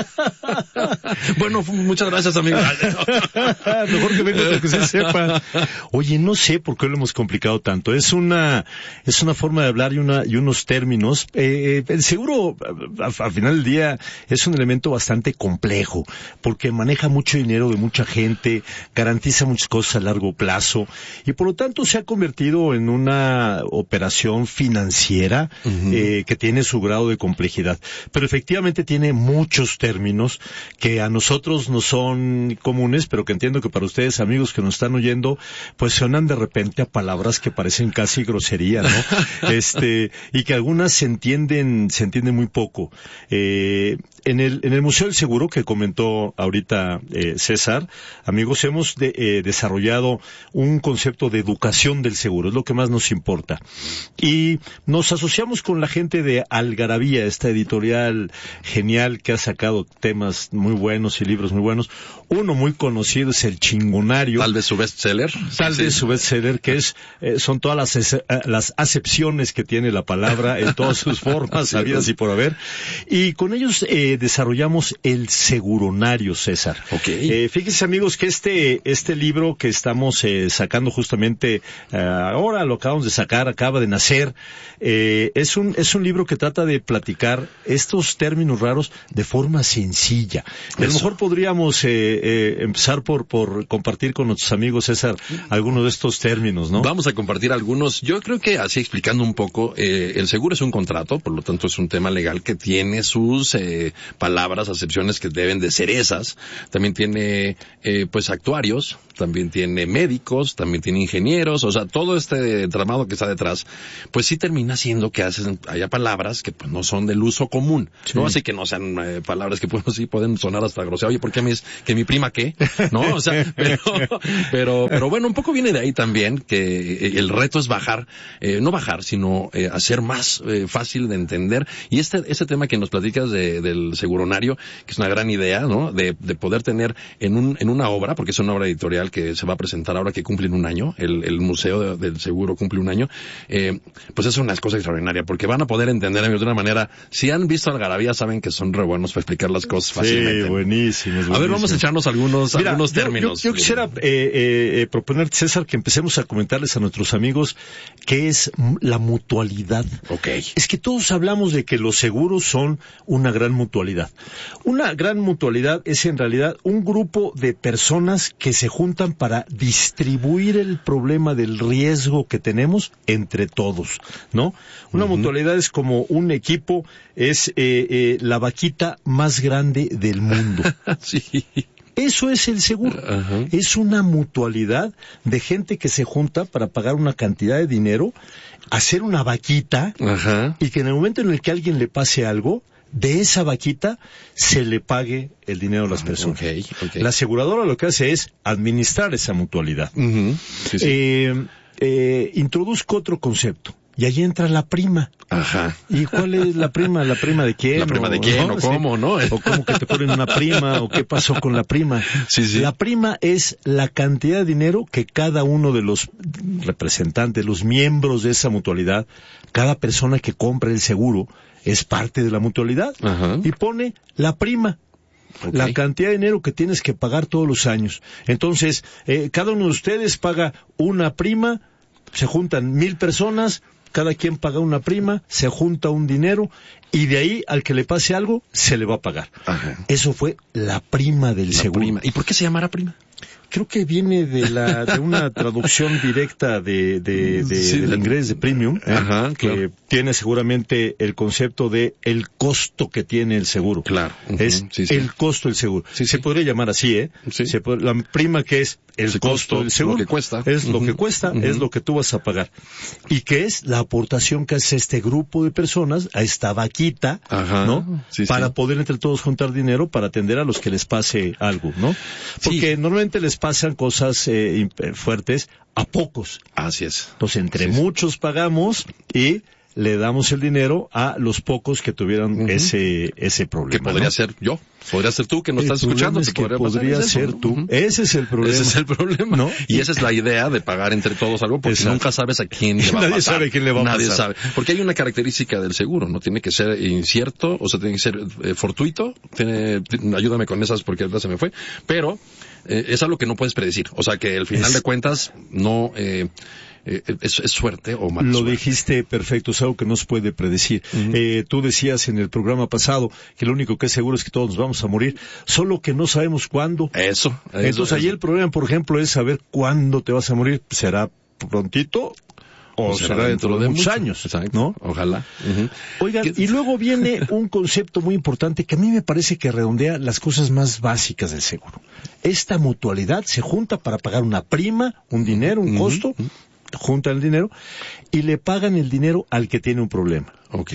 Bueno, muchas gracias, amigo. Mejor que venga lo que se sepa. Oye, no sé por qué lo hemos complicado tanto. Es una es una forma de hablar y una y unos términos. Eh, el seguro, al final del día, es un elemento bastante complejo porque maneja mucho dinero de mucha gente, garantiza muchas cosas a largo plazo y por lo tanto se ha convertido en una operación financiera Uh-huh. eh, que tiene su grado de complejidad, pero efectivamente tiene muchos términos que a nosotros no son comunes, pero que entiendo que para ustedes, amigos que nos están oyendo, pues suenan de repente a palabras que parecen casi grosería, ¿no? este, y que algunas se entienden, se entienden muy poco. Eh, en el, en el Museo del Seguro que comentó ahorita eh, César, amigos, hemos de, eh, desarrollado un concepto de educación del seguro, es lo que más nos importa. Y nos asociamos con la gente de Algarabía, esta editorial genial que ha sacado temas muy buenos y libros muy buenos. Uno muy conocido es El Chingonario. Tal vez su bestseller. Tal sí, vez sí. su bestseller, que es, eh, son todas las, eh, las acepciones que tiene la palabra en todas sus formas, habidas y por haber. Y con ellos eh, desarrollamos El Seguronario, César. Okay. Eh, fíjense, amigos, que este, este libro que estamos eh, sacando justamente eh, ahora, lo acabamos de sacar, acaba de nacer, eh, es un, es un libro que trata de platicar estos términos raros de forma sencilla. A lo mejor podríamos eh, eh, empezar por, por compartir con nuestros amigos, César, algunos de estos términos, ¿no? Vamos a compartir algunos. Yo creo que así explicando un poco, eh, el seguro es un contrato, por lo tanto es un tema legal que tiene sus eh, palabras, acepciones que deben de ser esas. También tiene eh, pues actuarios, también tiene médicos, también tiene ingenieros, o sea, todo este tramado que está detrás, pues sí termina siendo que hacen, haya palabras que pues no son del uso común, sí. No así que no sean eh, palabras que pues sí pueden sonar hasta groseras. Oye, ¿por qué a mí es que mi prima qué? ¿No? O sea, pero, pero, pero bueno, un poco viene de ahí también que el reto es bajar, eh, no bajar, sino eh, hacer más eh, fácil de entender. Y este, este tema que nos platicas de, del seguronario, que es una gran idea, ¿no? De, de poder tener en un, en una obra, porque es una obra editorial que se va a presentar ahora que cumple un año, el, el Museo de, del Seguro cumple un año, eh, pues es una cosa extraordinaria, porque van a poder entender de una manera, si han visto Algarabía saben que son re buenos para explicar las cosas fácilmente. Sí, buenísimos, buenísimos. A ver, vamos a echarnos algunos, Mira, algunos yo, términos. Yo, yo quisiera eh, eh, proponerte, César, que empecemos a comentarles a nuestros amigos qué es la mutualidad. Okay. Es que todos hablamos de que los seguros son una gran mutualidad. Una gran mutualidad es en realidad un grupo de personas que se juntan para distribuir el problema del riesgo que tenemos entre todos, ¿no? Una uh-huh. mutualidad es como un equipo, es eh, eh, la vaquita más grande del mundo. Sí. Eso es el seguro. Uh-huh. Es una mutualidad de gente que se junta para pagar una cantidad de dinero, hacer una vaquita, uh-huh. y que en el momento en el que a alguien le pase algo, de esa vaquita se le pague el dinero a las personas. Okay, okay. La aseguradora lo que hace es administrar esa mutualidad. Uh-huh. Sí, sí. Eh, eh, introduzco otro concepto. Y ahí entra la prima. Ajá. ¿Y cuál es la prima? ¿La prima de quién? ¿La prima de quién? ¿O, ¿o cómo, sí. no? ¿O cómo que te ponen una prima? ¿O qué pasó con la prima? Sí, sí. La prima es la cantidad de dinero que cada uno de los representantes, los miembros de esa mutualidad, cada persona que compra el seguro, es parte de la mutualidad. Ajá. Y pone la prima. Okay. La cantidad de dinero que tienes que pagar todos los años. Entonces, eh, cada uno de ustedes paga una prima, se juntan mil personas, cada quien paga una prima, se junta un dinero y de ahí al que le pase algo se le va a pagar. Ajá. Eso fue la prima del la seguro. Prima. ¿Y por qué se llamará prima? Creo que viene de la de una traducción directa de, de, de sí, del de... inglés de premium, ¿eh? Ajá, que claro. tiene seguramente el concepto de el costo que tiene el seguro. Claro. Uh-huh. Es sí, sí. el costo del seguro. Sí, Se sí. podría llamar así, ¿eh? Sí. Se puede, la prima que es el Ese costo, costo del seguro. Lo que cuesta. Es uh-huh. lo que cuesta, uh-huh. es lo que tú vas a pagar. Y que es la aportación que hace este grupo de personas a esta vaquita, Ajá. ¿no? Sí, para sí. poder entre todos juntar dinero para atender a los que les pase algo, ¿no? Porque sí. normalmente les pasan cosas eh, fuertes a pocos. Así es. Entonces, entre sí, muchos sí. pagamos y le damos el dinero a los pocos que tuvieran uh-huh. ese ese problema. Que podría ¿no? ser yo, podría ser tú que nos el estás escuchando. Es que podría, podría ser eso, tú. ¿no? Ese es el problema. Ese es el problema. ¿No? Y esa es la idea de pagar entre todos algo, porque Exacto. nunca sabes a quién le va a Nadie pasar. sabe quién le va a Nadie pasar. sabe. Porque hay una característica del seguro, ¿no? Tiene que ser incierto, o sea, tiene que ser eh, fortuito. Tiene, t- ayúdame con esas porque ahorita se me fue. Pero eh, es algo que no puedes predecir. O sea, que al final es... de cuentas no... Eh, Eh, es, es suerte o mala Lo suerte. dijiste perfecto, es algo que no se puede predecir. Uh-huh. Eh, tú decías en el programa pasado que lo único que es seguro es que todos nos vamos a morir, solo que no sabemos cuándo. Eso. eso Entonces, ahí eso. el problema, por ejemplo, es saber cuándo te vas a morir. ¿Será prontito? O, o será, será dentro, dentro de, de muchos años, exacto, ¿no? Ojalá. Uh-huh. Oigan, ¿Qué? Y luego viene un concepto muy importante que a mí me parece que redondea las cosas más básicas del seguro. Esta mutualidad se junta para pagar una prima, un dinero, un uh-huh. costo, juntan el dinero y le pagan el dinero al que tiene un problema. Okay.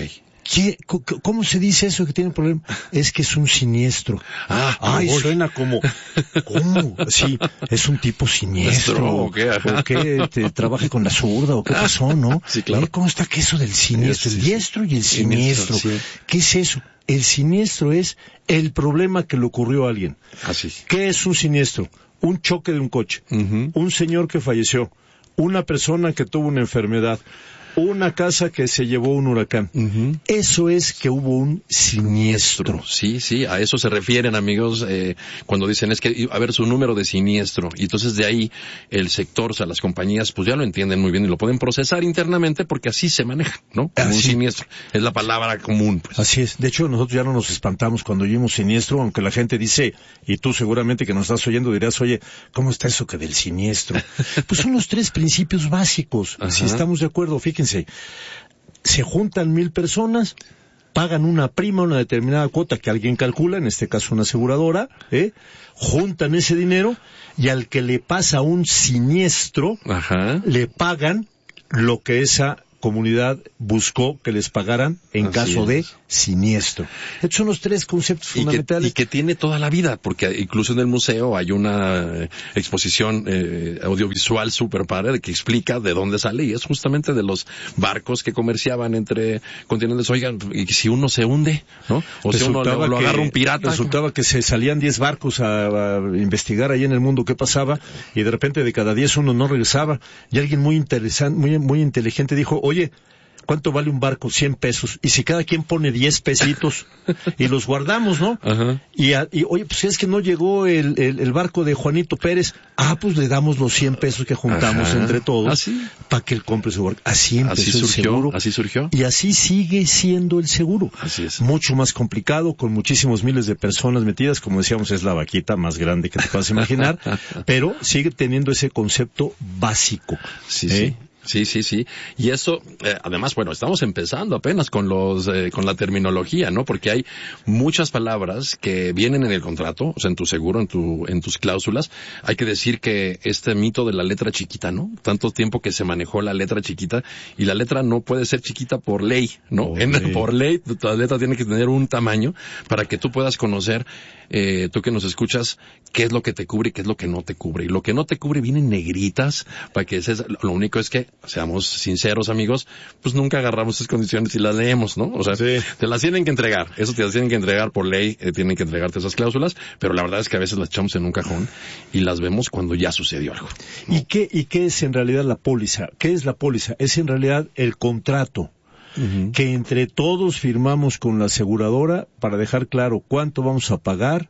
¿Qué, ¿Cómo se dice eso que tiene un problema? Es que es un siniestro. Ah, Ay, uy. suena como, ¿cómo? Sí, es un tipo siniestro. ¿O qué? ¿O qué? ¿Te trabaja con la zurda? ¿O qué pasó, no? Sí, claro. ¿Eh? ¿Cómo está que eso del siniestro? Sí, El sí. diestro y el siniestro. Siniestro, sí. ¿Qué es eso? El siniestro es el problema que le ocurrió a alguien. Así. ¿Qué es un siniestro? Un choque de un coche. Uh-huh. Un señor que falleció. Una persona que tuvo una enfermedad. Una casa que se llevó un huracán. Uh-huh. Eso es que hubo un siniestro. Sí, sí, a eso se refieren, amigos, eh, cuando dicen es que, a ver, su número de siniestro. Y entonces de ahí el sector, o sea, las compañías, pues ya lo entienden muy bien y lo pueden procesar internamente porque así se maneja, ¿no? Como un siniestro. Es la palabra común, pues. Así es. De hecho, nosotros ya no nos espantamos cuando oímos siniestro, aunque la gente dice, y tú seguramente que nos estás oyendo dirás, oye, ¿cómo está eso que del siniestro? Pues son los tres principios básicos. Ajá. Si estamos de acuerdo, fíjense. Se juntan mil personas, pagan una prima, una determinada cuota que alguien calcula, en este caso una aseguradora, ¿eh? Juntan ese dinero y al que le pasa un siniestro, Ajá. le pagan lo que esa comunidad buscó que les pagaran en Así caso es. de siniestro. Estos son los tres conceptos Y que, fundamentales. y que tiene toda la vida, porque incluso en el museo hay una eh, exposición eh, audiovisual súper padre que explica de dónde sale, y es justamente de los barcos que comerciaban entre continentes. Oigan, y si uno se hunde, ¿no? O si uno lo, lo que- agarra un pirata. Resultaba que se salían diez barcos a, a investigar ahí en el mundo qué pasaba, y de repente de cada diez uno no regresaba, y alguien muy interesante, muy, muy inteligente dijo, oye, ¿cuánto vale un barco? cien pesos. Y si cada quien pone diez pesitos y los guardamos, ¿no? Ajá. Y, a- y oye, pues es que no llegó el, el, el barco de Juanito Pérez. Ah, pues le damos los cien pesos que juntamos Ajá. entre todos Así. para que él compre su barco. Así empezó Así el surgió, seguro. así surgió. Y así sigue siendo el seguro. Así es. Mucho más complicado, con muchísimos miles de personas metidas. Como decíamos, es la vaquita más grande que te puedas imaginar. Pero sigue teniendo ese concepto básico. Sí, ¿eh? sí. Sí, sí, sí. Y eso, eh, además, bueno, estamos empezando apenas con los, eh, con la terminología, ¿no? Porque hay muchas palabras que vienen en el contrato, o sea, en tu seguro, en tu, en tus cláusulas. Hay que decir que este mito de la letra chiquita, ¿no? Tanto tiempo que se manejó la letra chiquita, y la letra no puede ser chiquita por ley, ¿no? Por En- ley. por ley, la letra tiene que tener un tamaño para que tú puedas conocer, eh, tú que nos escuchas, qué es lo que te cubre y qué es lo que no te cubre. Y lo que no te cubre viene en negritas, para que seas, lo único es que, seamos sinceros, amigos, pues nunca agarramos esas condiciones y las leemos, ¿no? O sea, Sí. te las tienen que entregar, eso te las tienen que entregar por ley, eh, tienen que entregarte esas cláusulas, pero la verdad es que a veces las echamos en un cajón y las vemos cuando ya sucedió algo. ¿Y qué, ¿Y qué es en realidad la póliza? ¿Qué es la póliza? Es en realidad el contrato Uh-huh. que entre todos firmamos con la aseguradora para dejar claro cuánto vamos a pagar,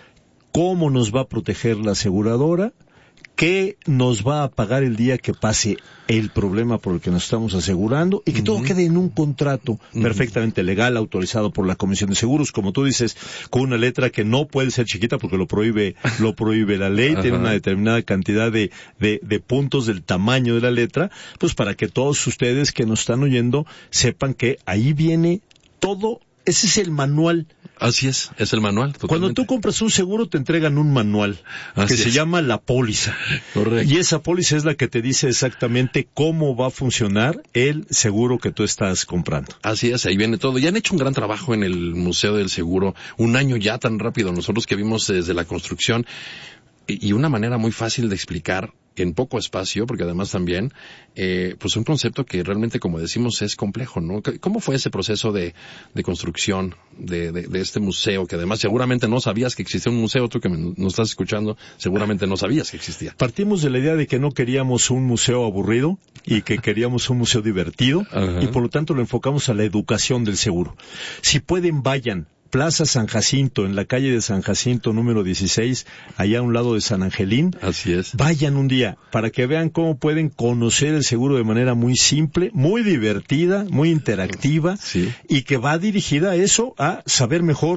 cómo nos va a proteger la aseguradora, qué nos va a pagar el día que pase el problema por el que nos estamos asegurando, y que todo quede en un contrato perfectamente legal, autorizado por la Comisión de Seguros, como tú dices, con una letra que no puede ser chiquita porque lo prohíbe, lo prohíbe la ley, tiene Ajá. una determinada cantidad de, de, de puntos del tamaño de la letra, pues para que todos ustedes que nos están oyendo sepan que ahí viene todo. Ese es el manual. Así es, es el manual. Cuando totalmente. tú compras un seguro te entregan un manual Así que se es. llama la póliza. Correcto. Y esa póliza es la que te dice exactamente cómo va a funcionar el seguro que tú estás comprando. Así es, ahí viene todo. Ya han hecho un gran trabajo en el Museo del Seguro, un año ya tan rápido, nosotros que vimos desde la construcción, y y una manera muy fácil de explicar en poco espacio, porque además también, eh, pues un concepto que realmente, como decimos, es complejo, ¿no? ¿Cómo fue ese proceso de, de construcción de, de, de este museo? Que además seguramente no sabías que existía un museo, tú que me- nos estás escuchando, seguramente no sabías que existía. Partimos de la idea de que no queríamos un museo aburrido y que queríamos un museo divertido, Ajá. y por lo tanto lo enfocamos a la educación del seguro. Si pueden, vayan. Plaza San Jacinto, en la calle de San Jacinto número dieciséis, allá a un lado de San Angelín. Así es. Vayan un día para que vean cómo pueden conocer el seguro de manera muy simple, muy divertida, muy interactiva, Sí. y que va dirigida a eso, a saber mejor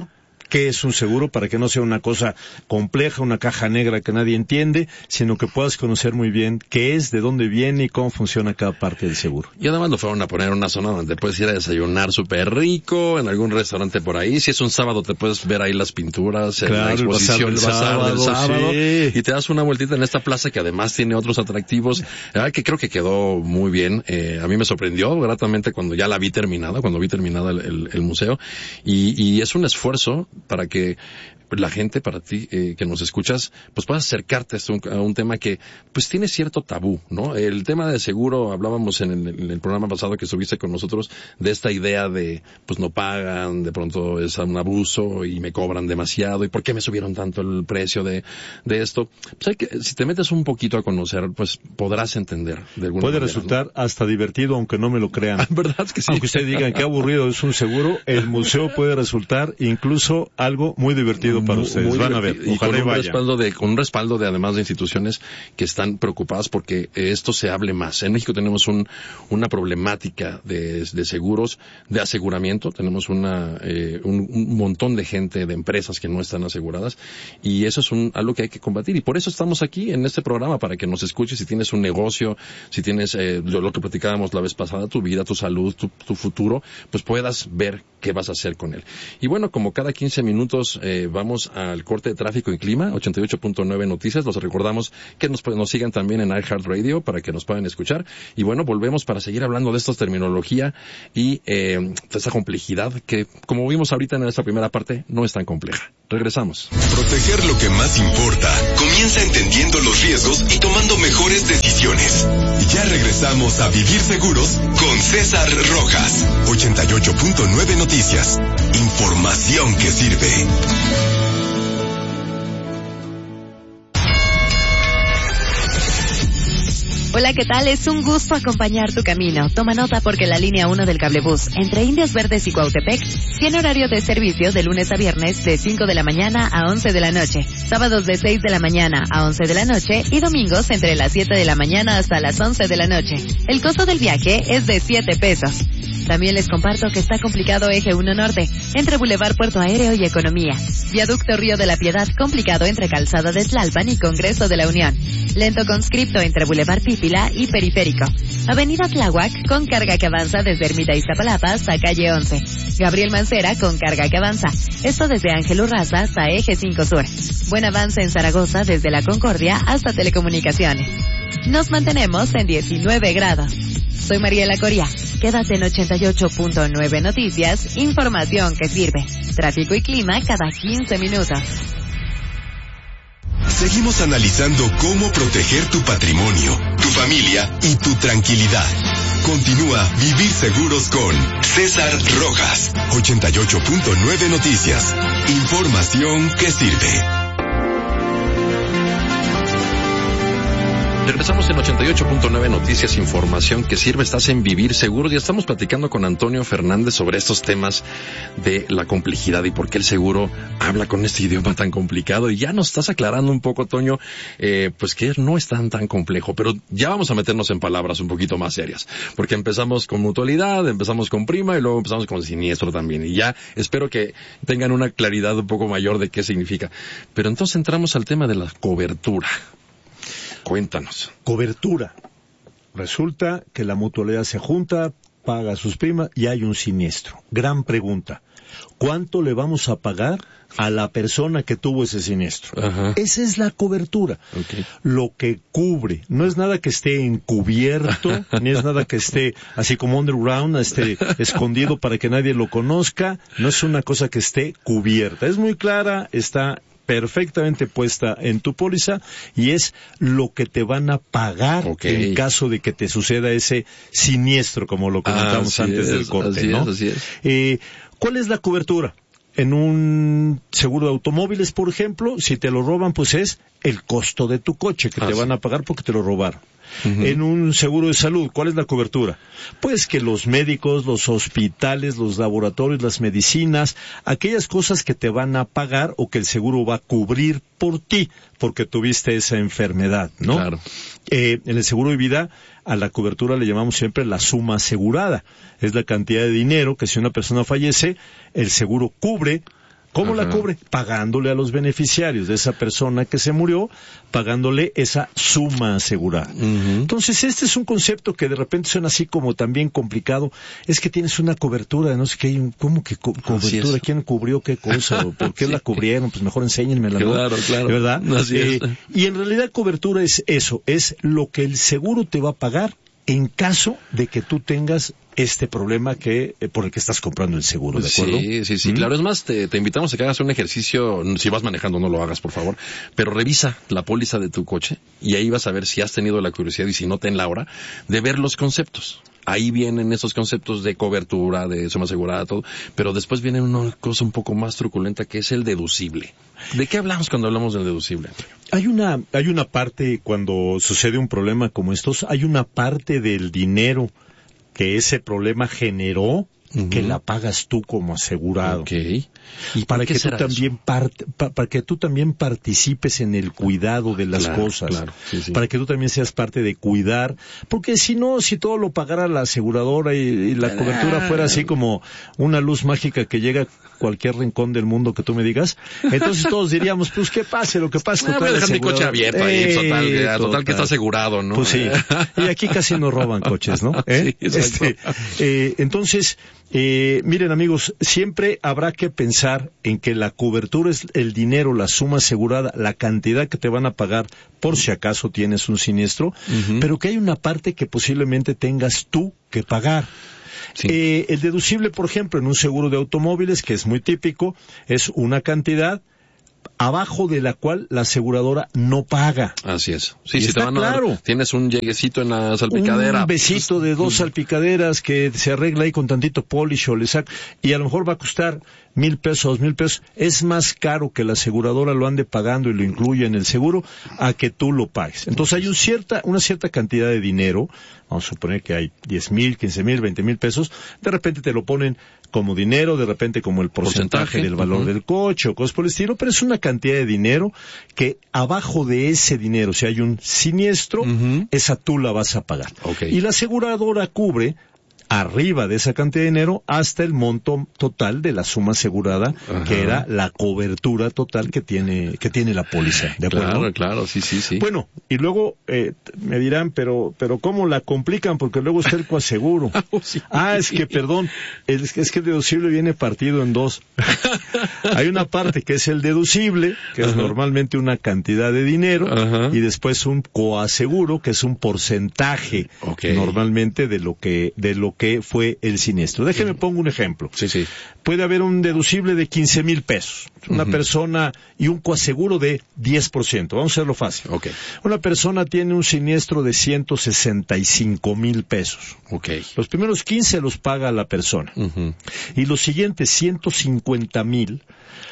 qué es un seguro para que no sea una cosa compleja, una caja negra que nadie entiende, sino que puedas conocer muy bien qué es, de dónde viene y cómo funciona cada parte del seguro. Y además lo fueron a poner en una zona donde puedes ir a desayunar súper rico, en algún restaurante por ahí. Si es un sábado te puedes ver ahí las pinturas, claro, en la exposición, el bazar del sábado, sábado sí. Y te das una vueltita en esta plaza que además tiene otros atractivos, ah, que creo que quedó muy bien. Eh, a mí me sorprendió gratamente cuando ya la vi terminada, cuando vi terminada el, el, el museo, y, y es un esfuerzo para que la gente, para ti, eh, que nos escuchas, pues puedas acercarte a, esto, a un tema que, pues tiene cierto tabú, ¿no? El tema de seguro, hablábamos en el, en el programa pasado que estuviste con nosotros, de esta idea de, pues no pagan, de pronto es un abuso y me cobran demasiado, y por qué me subieron tanto el precio de, de esto. Pues hay que, si te metes un poquito a conocer, pues podrás entender de alguna Puede manera, resultar, ¿no?, hasta divertido, aunque no me lo crean. ¿Verdad? Es que sí. Aunque ustedes digan qué aburrido es un seguro, el museo puede resultar incluso algo muy divertido para ustedes. Muy Van a ver, y con un respaldo de, con un respaldo de además de instituciones que están preocupadas porque esto se hable más. En México tenemos un, una problemática de, de seguros, de aseguramiento. Tenemos una, eh, un, un montón de gente, de empresas que no están aseguradas, y eso es un, algo que hay que combatir. Y por eso estamos aquí en este programa, para que nos escuches. Si tienes un negocio, si tienes eh, lo, lo que platicábamos la vez pasada, tu vida, tu salud, tu, tu futuro, pues puedas ver qué vas a hacer con él. Y bueno, como cada quince minutos eh, vamos al corte de tráfico y clima, ochenta y ocho punto nueve Noticias. Los recordamos que nos, nos sigan también en iHeartRadio para que nos puedan escuchar. Y bueno, volvemos para seguir hablando de esta terminología y eh, de esa complejidad que, como vimos ahorita en esta primera parte, no es tan compleja. Regresamos. Proteger lo que más importa. Comienza entendiendo los riesgos y tomando mejores decisiones. Ya regresamos a Vivir Seguros con César Rojas. ochenta y ocho punto nueve Noticias. Información que sirve. Hola, ¿qué tal? Es un gusto acompañar tu camino. Toma nota porque la línea uno del cablebús entre Indios Verdes y Cuautepec tiene horario de servicio de lunes a viernes de cinco de la mañana a once de la noche, sábados de seis de la mañana a once de la noche y domingos entre las siete de la mañana hasta las once de la noche. El costo del viaje es de siete pesos. También les comparto que está complicado Eje uno Norte, entre Boulevard Puerto Aéreo y Economía. Viaducto Río de la Piedad, complicado entre Calzada de Tlalpan y Congreso de la Unión. Lento conscripto entre Boulevard Pípila y Periférico. Avenida Tláhuac, con carga que avanza desde Ermita Iztapalapa hasta Calle once. Gabriel Mancera, con carga que avanza. Esto desde Ángel Urraza hasta Eje cinco Sur. Buen avance en Zaragoza desde La Concordia hasta Telecomunicaciones. Nos mantenemos en diecinueve grados. Soy Mariela Coria. Quédate en ochenta y ocho punto nueve Noticias, información que sirve. Tráfico y clima cada quince minutos. Seguimos analizando cómo proteger tu patrimonio, tu familia y tu tranquilidad. Continúa Vivir Seguros con César Rojas. ochenta y ocho punto nueve Noticias. Información que sirve. Regresamos en ochenta y ocho punto nueve Noticias, información que sirve. Estás en Vivir Seguros y estamos platicando con Antonio Fernández sobre estos temas de la complejidad y por qué el seguro habla con este idioma tan complicado. Y ya nos estás aclarando un poco, Toño, eh, pues que no es tan tan complejo, pero ya vamos a meternos en palabras un poquito más serias, porque empezamos con mutualidad, empezamos con prima y luego empezamos con siniestro también. Y ya espero que tengan una claridad un poco mayor de qué significa. Pero entonces entramos al tema de la cobertura. Cuéntanos. Cobertura. Resulta que la mutualidad se junta, paga sus primas y hay un siniestro. Gran pregunta. ¿Cuánto le vamos a pagar a la persona que tuvo ese siniestro? Ajá. Esa es la cobertura. Okay. Lo que cubre. No es nada que esté encubierto, ni es nada que esté así como underground, esté escondido para que nadie lo conozca. No es una cosa que esté cubierta. Es muy clara, está perfectamente puesta en tu póliza y es lo que te van a pagar okay. en caso de que te suceda ese siniestro, como lo comentamos ah, antes es, del corte, así ¿no? Es, así es. Eh, ¿Cuál es la cobertura? En un seguro de automóviles, por ejemplo, si te lo roban, pues es el costo de tu coche que ah, te sí. van a pagar porque te lo robaron. Uh-huh. En un seguro de salud, ¿cuál es la cobertura? Pues que los médicos, los hospitales, los laboratorios, las medicinas, aquellas cosas que te van a pagar o que el seguro va a cubrir por ti, porque tuviste esa enfermedad, ¿no? Claro. Eh, en el seguro de vida, a la cobertura le llamamos siempre la suma asegurada. Es la cantidad de dinero que si una persona fallece, el seguro cubre ¿Cómo Ajá. la cubre? Pagándole a los beneficiarios de esa persona que se murió, pagándole esa suma asegurada. Uh-huh. Entonces, este es un concepto que de repente suena así como también complicado. Es que tienes una cobertura, no sé qué, ¿cómo que co- cobertura? ¿Quién cubrió qué cosa? ¿Por qué sí. la cubrieron? Pues mejor enséñenmela, ¿no? Claro, claro. ¿Verdad? Así eh, es. Y en realidad cobertura es eso, es lo que el seguro te va a pagar en caso de que tú tengas este problema que eh, por el que estás comprando el seguro, ¿de acuerdo? Sí, sí, sí, ¿Mm? Claro. Es más, te, te invitamos a que hagas un ejercicio, si vas manejando no lo hagas, por favor, pero revisa la póliza de tu coche y ahí vas a ver si has tenido la curiosidad y si no, ten la hora de ver los conceptos. Ahí vienen esos conceptos de cobertura, de suma asegurada, todo, pero después viene una cosa un poco más truculenta que es el deducible. ¿De qué hablamos cuando hablamos del deducible? Hay una, hay una parte, cuando sucede un problema como estos, hay una parte del dinero que ese problema generó, uh-huh. que la pagas tú como asegurado. Okay. ¿Y para que tú también part, pa, para que tú también participes en el cuidado de las claro, cosas, claro, sí, sí. para que tú también seas parte de cuidar, porque si no, si todo lo pagara la aseguradora y, y la cobertura fuera así como una luz mágica que llega a cualquier rincón del mundo que tú me digas, entonces todos diríamos, pues que pase lo que pase. No, voy a dejar mi coche abierto ahí, eh, total, eh, total, total que está asegurado, ¿no? Pues sí, y aquí casi no roban coches, ¿no? ¿Eh? Sí, este, eh, entonces, eh, miren amigos, siempre habrá que pensar en que la cobertura es el dinero, la suma asegurada, la cantidad que te van a pagar por si acaso tienes un siniestro, uh-huh. pero que hay una parte que posiblemente tengas tú que pagar. Sí. Eh, el deducible, por ejemplo, en un seguro de automóviles, que es muy típico, es una cantidad abajo de la cual la aseguradora no paga. Así es. Sí, y si está te van a claro. dar, tienes un lleguecito en la salpicadera. Un besito de dos salpicaderas que se arregla ahí con tantito polish o le saca, y a lo mejor va a costar mil pesos, dos mil pesos. Es más caro que la aseguradora lo ande pagando y lo incluya en el seguro a que tú lo pagues. Entonces hay un cierta, una cierta cantidad de dinero, vamos a suponer que hay diez mil, quince mil, veinte mil pesos, de repente te lo ponen como dinero, de repente como el porcentaje, porcentaje del valor uh-huh. del coche o cosas por el estilo, pero es una cantidad de dinero que abajo de ese dinero, si hay un siniestro, uh-huh. esa tú la vas a pagar. Okay. Y la aseguradora cubre arriba de esa cantidad de dinero hasta el monto total de la suma asegurada, ajá. que era la cobertura total que tiene que tiene la póliza. ¿De acuerdo? Claro, claro, sí, sí, sí. Bueno, y luego eh, me dirán, pero pero ¿cómo la complican? Porque luego está el coaseguro. sí. Ah, es que, perdón, es, es que el deducible viene partido en dos. Hay una parte que es el deducible, que es ajá. normalmente una cantidad de dinero, ajá. y después un coaseguro, que es un porcentaje, okay. normalmente de lo que de lo que que fue el siniestro. Déjeme pongo un ejemplo. Sí, sí. Puede haber un deducible de quince mil pesos. Una uh-huh. persona y un coaseguro de diez por ciento. Vamos a hacerlo fácil. Okay. Una persona tiene un siniestro de ciento sesenta y cinco mil pesos. Okay. Los primeros quince los paga la persona. Uh-huh. Y los siguientes ciento cincuenta mil,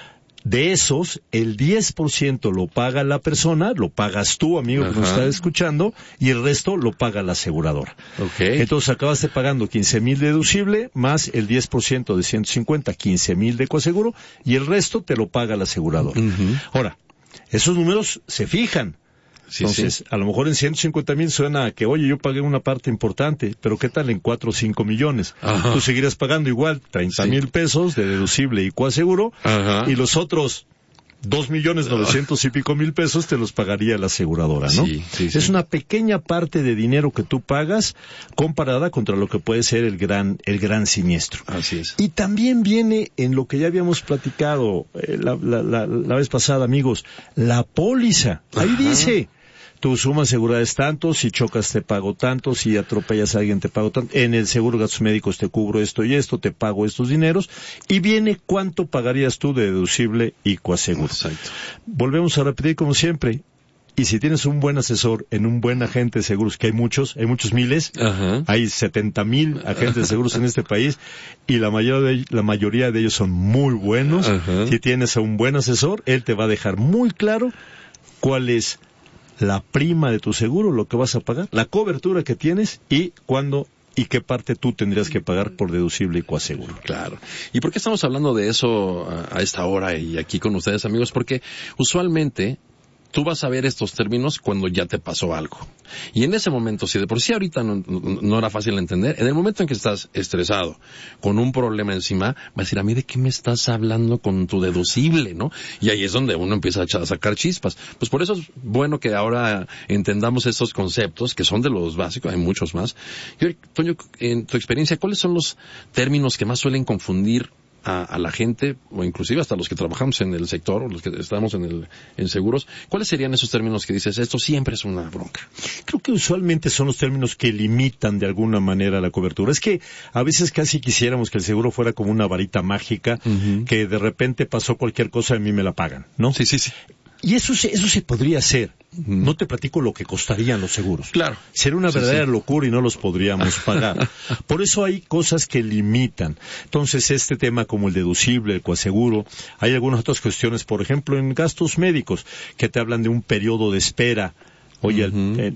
de esos, el diez por ciento lo paga la persona, lo pagas tú, amigo, Ajá. que nos estás escuchando, y el resto lo paga la aseguradora. Okay. Entonces acabaste pagando quince mil deducible, más el diez por ciento de ciento cincuenta, quince mil de coaseguro, y el resto te lo paga la aseguradora. Uh-huh. Ahora, esos números se fijan. Sí, Entonces, sí. a lo mejor en ciento cincuenta mil suena a que, oye, yo pagué una parte importante, pero ¿qué tal en cuatro o cinco millones? Ajá. Tú seguirás pagando igual treinta mil sí. pesos de deducible y coaseguro, Ajá. y los otros dos millones novecientos y pico mil pesos te los pagaría la aseguradora, ¿no? Sí, sí, sí. Es una pequeña parte de dinero que tú pagas comparada contra lo que puede ser el gran, el gran siniestro. Así es. Y también viene en lo que ya habíamos platicado eh, la, la, la, la vez pasada, amigos, la póliza. Ahí Ajá. dice, tu suma asegurada es tanto, si chocas te pago tanto, si atropellas a alguien te pago tanto, en el seguro de gastos médicos te cubro esto y esto, te pago estos dineros, y viene cuánto pagarías tú de deducible y coaseguro. Exacto. Volvemos a repetir como siempre, y si tienes un buen asesor en un buen agente de seguros, que hay muchos, hay muchos miles, Ajá. hay setenta mil agentes de seguros en este país, y la mayoría de, la mayoría de ellos son muy buenos. Ajá. Si tienes a un buen asesor, él te va a dejar muy claro cuál es la prima de tu seguro, lo que vas a pagar, la cobertura que tienes y cuándo y qué parte tú tendrías que pagar por deducible y coaseguro. Claro. ¿Y por qué estamos hablando de eso a, a esta hora y aquí con ustedes, amigos? Porque usualmente tú vas a ver estos términos cuando ya te pasó algo. Y en ese momento, si de por sí ahorita no, no, no era fácil de entender, en el momento en que estás estresado, con un problema encima, va a decir, a mí de qué me estás hablando con tu deducible, ¿no? Y ahí es donde uno empieza a sacar chispas. Pues por eso es bueno que ahora entendamos estos conceptos, que son de los básicos, hay muchos más. Y, Toño, en tu experiencia, ¿cuáles son los términos que más suelen confundir A, a la gente, o inclusive hasta los que trabajamos en el sector, o los que estamos en el en seguros? ¿Cuáles serían esos términos que dices, esto siempre es una bronca? Creo que usualmente son los términos que limitan de alguna manera la cobertura. Es que a veces casi quisiéramos que el seguro fuera como una varita mágica, uh-huh. que de repente pasó cualquier cosa y a mí me la pagan, ¿no? Sí, sí, sí. Y eso se, eso se podría hacer. No te platico lo que costarían los seguros. Claro. Sería una verdadera sí, sí. locura y no los podríamos pagar. Por eso hay cosas que limitan. Entonces, este tema como el deducible, el coaseguro, hay algunas otras cuestiones, por ejemplo, en gastos médicos, que te hablan de un periodo de espera. Oye, uh-huh. eh,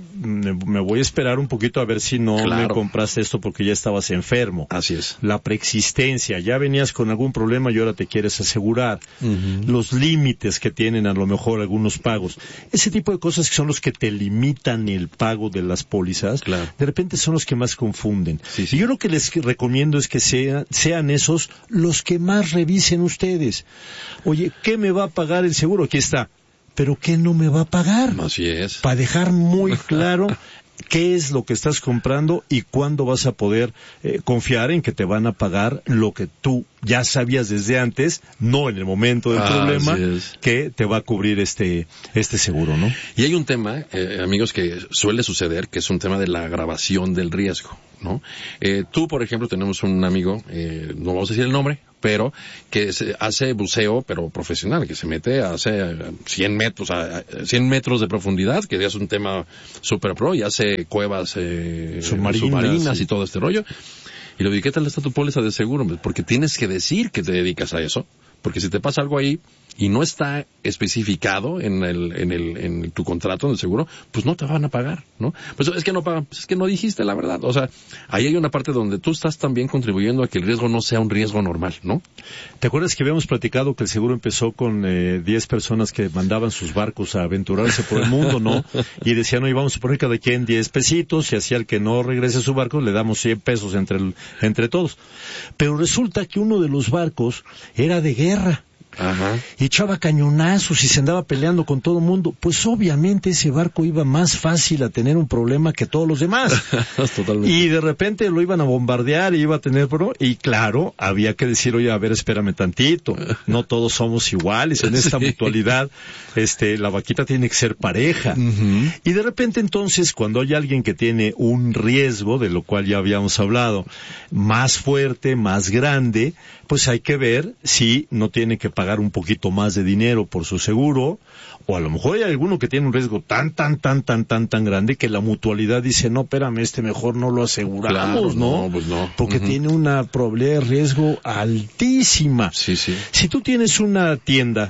me voy a esperar un poquito a ver si no claro. me compraste esto porque ya estabas enfermo. Así es. La preexistencia, ya venías con algún problema y ahora te quieres asegurar. Uh-huh. Los límites que tienen a lo mejor algunos pagos. Ese tipo de cosas que son los que te limitan el pago de las pólizas, claro. de repente son los que más confunden. Sí, sí. Y yo lo que les recomiendo es que sea, sean esos los que más revisen ustedes. Oye, ¿qué me va a pagar el seguro? Aquí está. ¿Pero qué no me va a pagar? Así es. Para dejar muy claro qué es lo que estás comprando y cuándo vas a poder eh, confiar en que te van a pagar lo que tú ya sabías desde antes, no en el momento del ah, problema, que te va a cubrir este este seguro, ¿no? Y hay un tema, eh, amigos, que suele suceder, que es un tema de la agravación del riesgo, ¿no? Eh, tú, por ejemplo, tenemos un amigo, eh, no vamos a decir el nombre, pero que se hace buceo, pero profesional, que se mete a hace cien metros, a cien metros de profundidad, que ya es un tema super pro, y hace cuevas eh, submarinas, submarinas sí. y todo este rollo. Y le digo, ¿qué tal está tu póliza de seguro? Porque tienes que decir que te dedicas a eso. Porque si te pasa algo ahí y no está especificado en el, en el, en tu contrato, en el seguro, pues no te van a pagar, ¿no? Pues es que no pagan, pues es que no dijiste la verdad. O sea, ahí hay una parte donde tú estás también contribuyendo a que el riesgo no sea un riesgo normal, ¿no? ¿Te acuerdas que habíamos platicado que el seguro empezó con eh, diez personas que mandaban sus barcos a aventurarse por el mundo, ¿no? Y decían, oye, vamos a poner cada quien diez pesitos, y así al que no regrese a su barco le damos cien pesos entre, el, entre todos. Pero resulta que uno de los barcos era de guerra. Ajá. Y echaba cañonazos y se andaba peleando con todo el mundo. Pues obviamente ese barco iba más fácil a tener un problema que todos los demás. Totalmente. Y de repente lo iban a bombardear y iba a tener problema. Y claro, había que decir, oye, a ver, espérame tantito. No todos somos iguales. En esta sí. mutualidad, este, la vaquita tiene que ser pareja. Uh-huh. Y de repente entonces, cuando hay alguien que tiene un riesgo, de lo cual ya habíamos hablado, más fuerte, más grande, pues hay que ver si no tiene que pagar un poquito más de dinero por su seguro, o a lo mejor hay alguno que tiene un riesgo tan, tan, tan, tan, tan, tan grande que la mutualidad dice, no, espérame, este mejor no lo aseguramos, claro, ¿no? no, pues no. Porque uh-huh. tiene una probabilidad de riesgo altísima. Sí, sí. Si tú tienes una tienda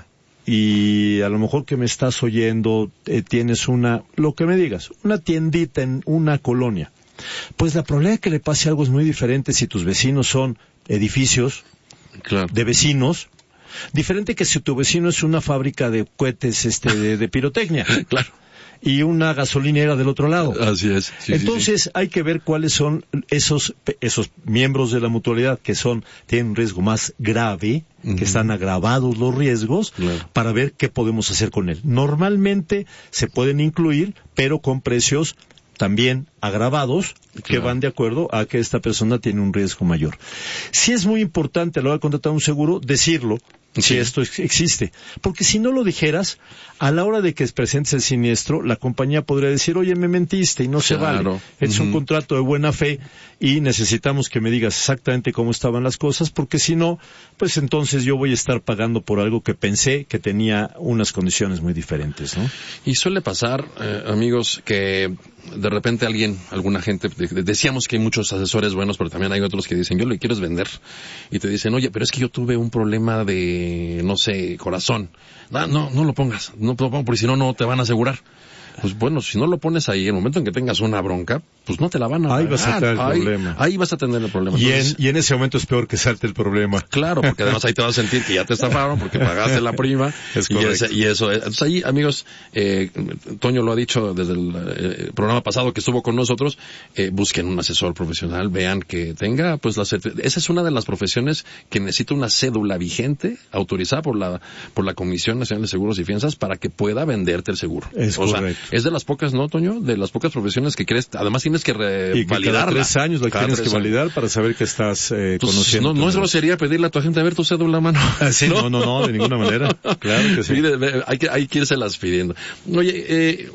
y a lo mejor que me estás oyendo, eh, tienes una, lo que me digas, una tiendita en una colonia, pues la probabilidad de que le pase algo es muy diferente si tus vecinos son edificios, claro. de vecinos, diferente que si tu vecino es una fábrica de cohetes este de, de pirotecnia. Claro. Y una gasolinera del otro lado. Así es. Sí, Entonces sí, sí. hay que ver cuáles son esos esos miembros de la mutualidad que son tienen un riesgo más grave, uh-huh. que están agravados los riesgos, claro. para ver qué podemos hacer con él. Normalmente se pueden incluir, pero con precios también agravados, claro. que van de acuerdo a que esta persona tiene un riesgo mayor. Sí es muy importante a la hora de contratar un seguro decirlo, sí. si esto existe, porque si no lo dijeras, a la hora de que presentes el siniestro, la compañía podría decir, oye, me mentiste y no se claro. vale. Es uh-huh. un contrato de buena fe y necesitamos que me digas exactamente cómo estaban las cosas, porque si no, pues entonces yo voy a estar pagando por algo que pensé que tenía unas condiciones muy diferentes, ¿no? Y suele pasar, eh, amigos, que de repente alguien, alguna gente, decíamos que hay muchos asesores buenos, pero también hay otros que dicen, yo le quiero vender, y te dicen, oye, pero es que yo tuve un problema de, no sé, corazón. No, no, no lo pongas, no lo pongas, porque si no, no te van a asegurar. Pues bueno, si no lo pones ahí, en el momento en que tengas una bronca, pues no te la van a ahí pagar. vas a tener el ahí, problema. Ahí vas a tener el problema. Y, Entonces, en, y en ese momento es peor que salte el problema. Claro, porque además ahí te vas a sentir que ya te estafaron porque pagaste la prima. Es y, correcto. ese, y eso. Entonces ahí, amigos, eh, Toño lo ha dicho desde el eh, programa pasado que estuvo con nosotros, eh, busquen un asesor profesional, vean que tenga, pues la certi- esa es una de las profesiones que necesita una cédula vigente, autorizada por la, por la Comisión Nacional de Seguros y Fianzas para que pueda venderte el seguro. Es o correcto. sea, es de las pocas, ¿no, Toño? De las pocas profesiones que crees, además tienes que re- Y que validarla. cada tres años la Cada tienes tres que años. validar para saber que estás eh, Entonces, conociendo. no, no es grosería pedirle a tu agente a ver tu cédula, mano. Sí, no, no, no, de ninguna manera. Claro que sí. Sí, de- de- hay que, hay que irselas pidiendo. Oye, eh,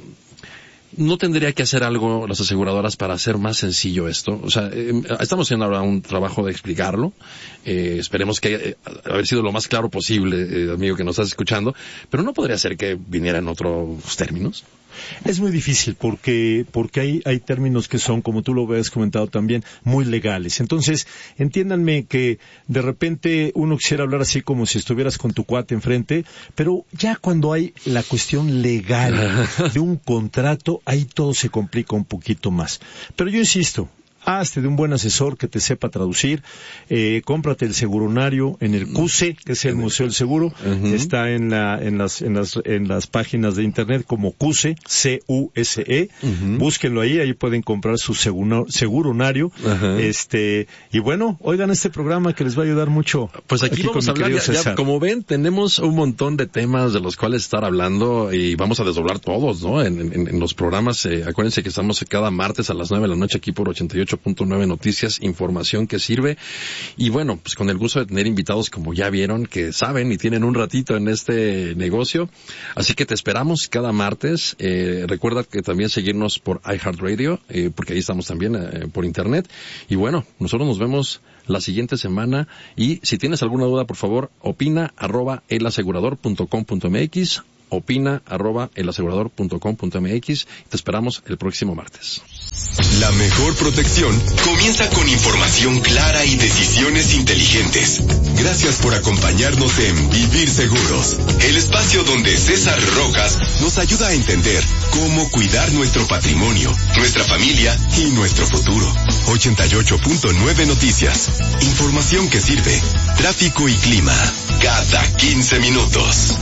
¿no tendría que hacer algo las aseguradoras para hacer más sencillo esto? O sea, eh, estamos haciendo ahora un trabajo de explicarlo. Eh, esperemos que eh, haber sido lo más claro posible, eh, amigo que nos estás escuchando. Pero ¿no podría ser que viniera en otros términos? Es muy difícil porque porque hay hay términos que son, como tú lo habías comentado también, muy legales. Entonces, entiéndanme que de repente uno quisiera hablar así como si estuvieras con tu cuate enfrente, pero ya cuando hay la cuestión legal de un contrato, ahí todo se complica un poquito más. Pero yo insisto, hazte de un buen asesor que te sepa traducir, eh, cómprate el seguronario en el C U S E, que es el Museo del Seguro, uh-huh. Está en la, en las, en las, en las páginas de internet como C U S E, C U S E, uh-huh. Búsquenlo ahí, ahí pueden comprar su seguro, seguronario, uh-huh. este, y bueno, oigan este programa que les va a ayudar mucho. Pues aquí, aquí vamos a hablar, ya, ya, como ven, tenemos un montón de temas de los cuales estar hablando y vamos a desdoblar todos, ¿no? En, en, en los programas, eh, acuérdense que estamos cada martes a las nueve de la noche aquí por ochenta y ocho punto nueve Noticias, información que sirve. Y bueno, pues con el gusto de tener invitados, como ya vieron, que saben y tienen un ratito en este negocio. Así que te esperamos cada martes. Eh, recuerda que también seguirnos por iHeartRadio, eh, porque ahí estamos también eh, por internet. Y bueno, nosotros nos vemos la siguiente semana. Y si tienes alguna duda, por favor, opina arroba elasegurador punto com punto mx, opina arroba elasegurador punto com punto mx. Te esperamos el próximo martes. La mejor protección comienza con información clara y decisiones inteligentes. Gracias por acompañarnos en Vivir Seguros, el espacio donde César Rojas nos ayuda a entender cómo cuidar nuestro patrimonio, nuestra familia y nuestro futuro. ochenta y ocho punto nueve Noticias, información que sirve. Tráfico y clima, cada quince minutos.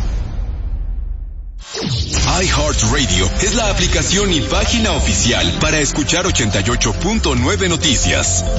iHeartRadio es la aplicación y página oficial para escuchar ochenta y ocho punto nueve Noticias.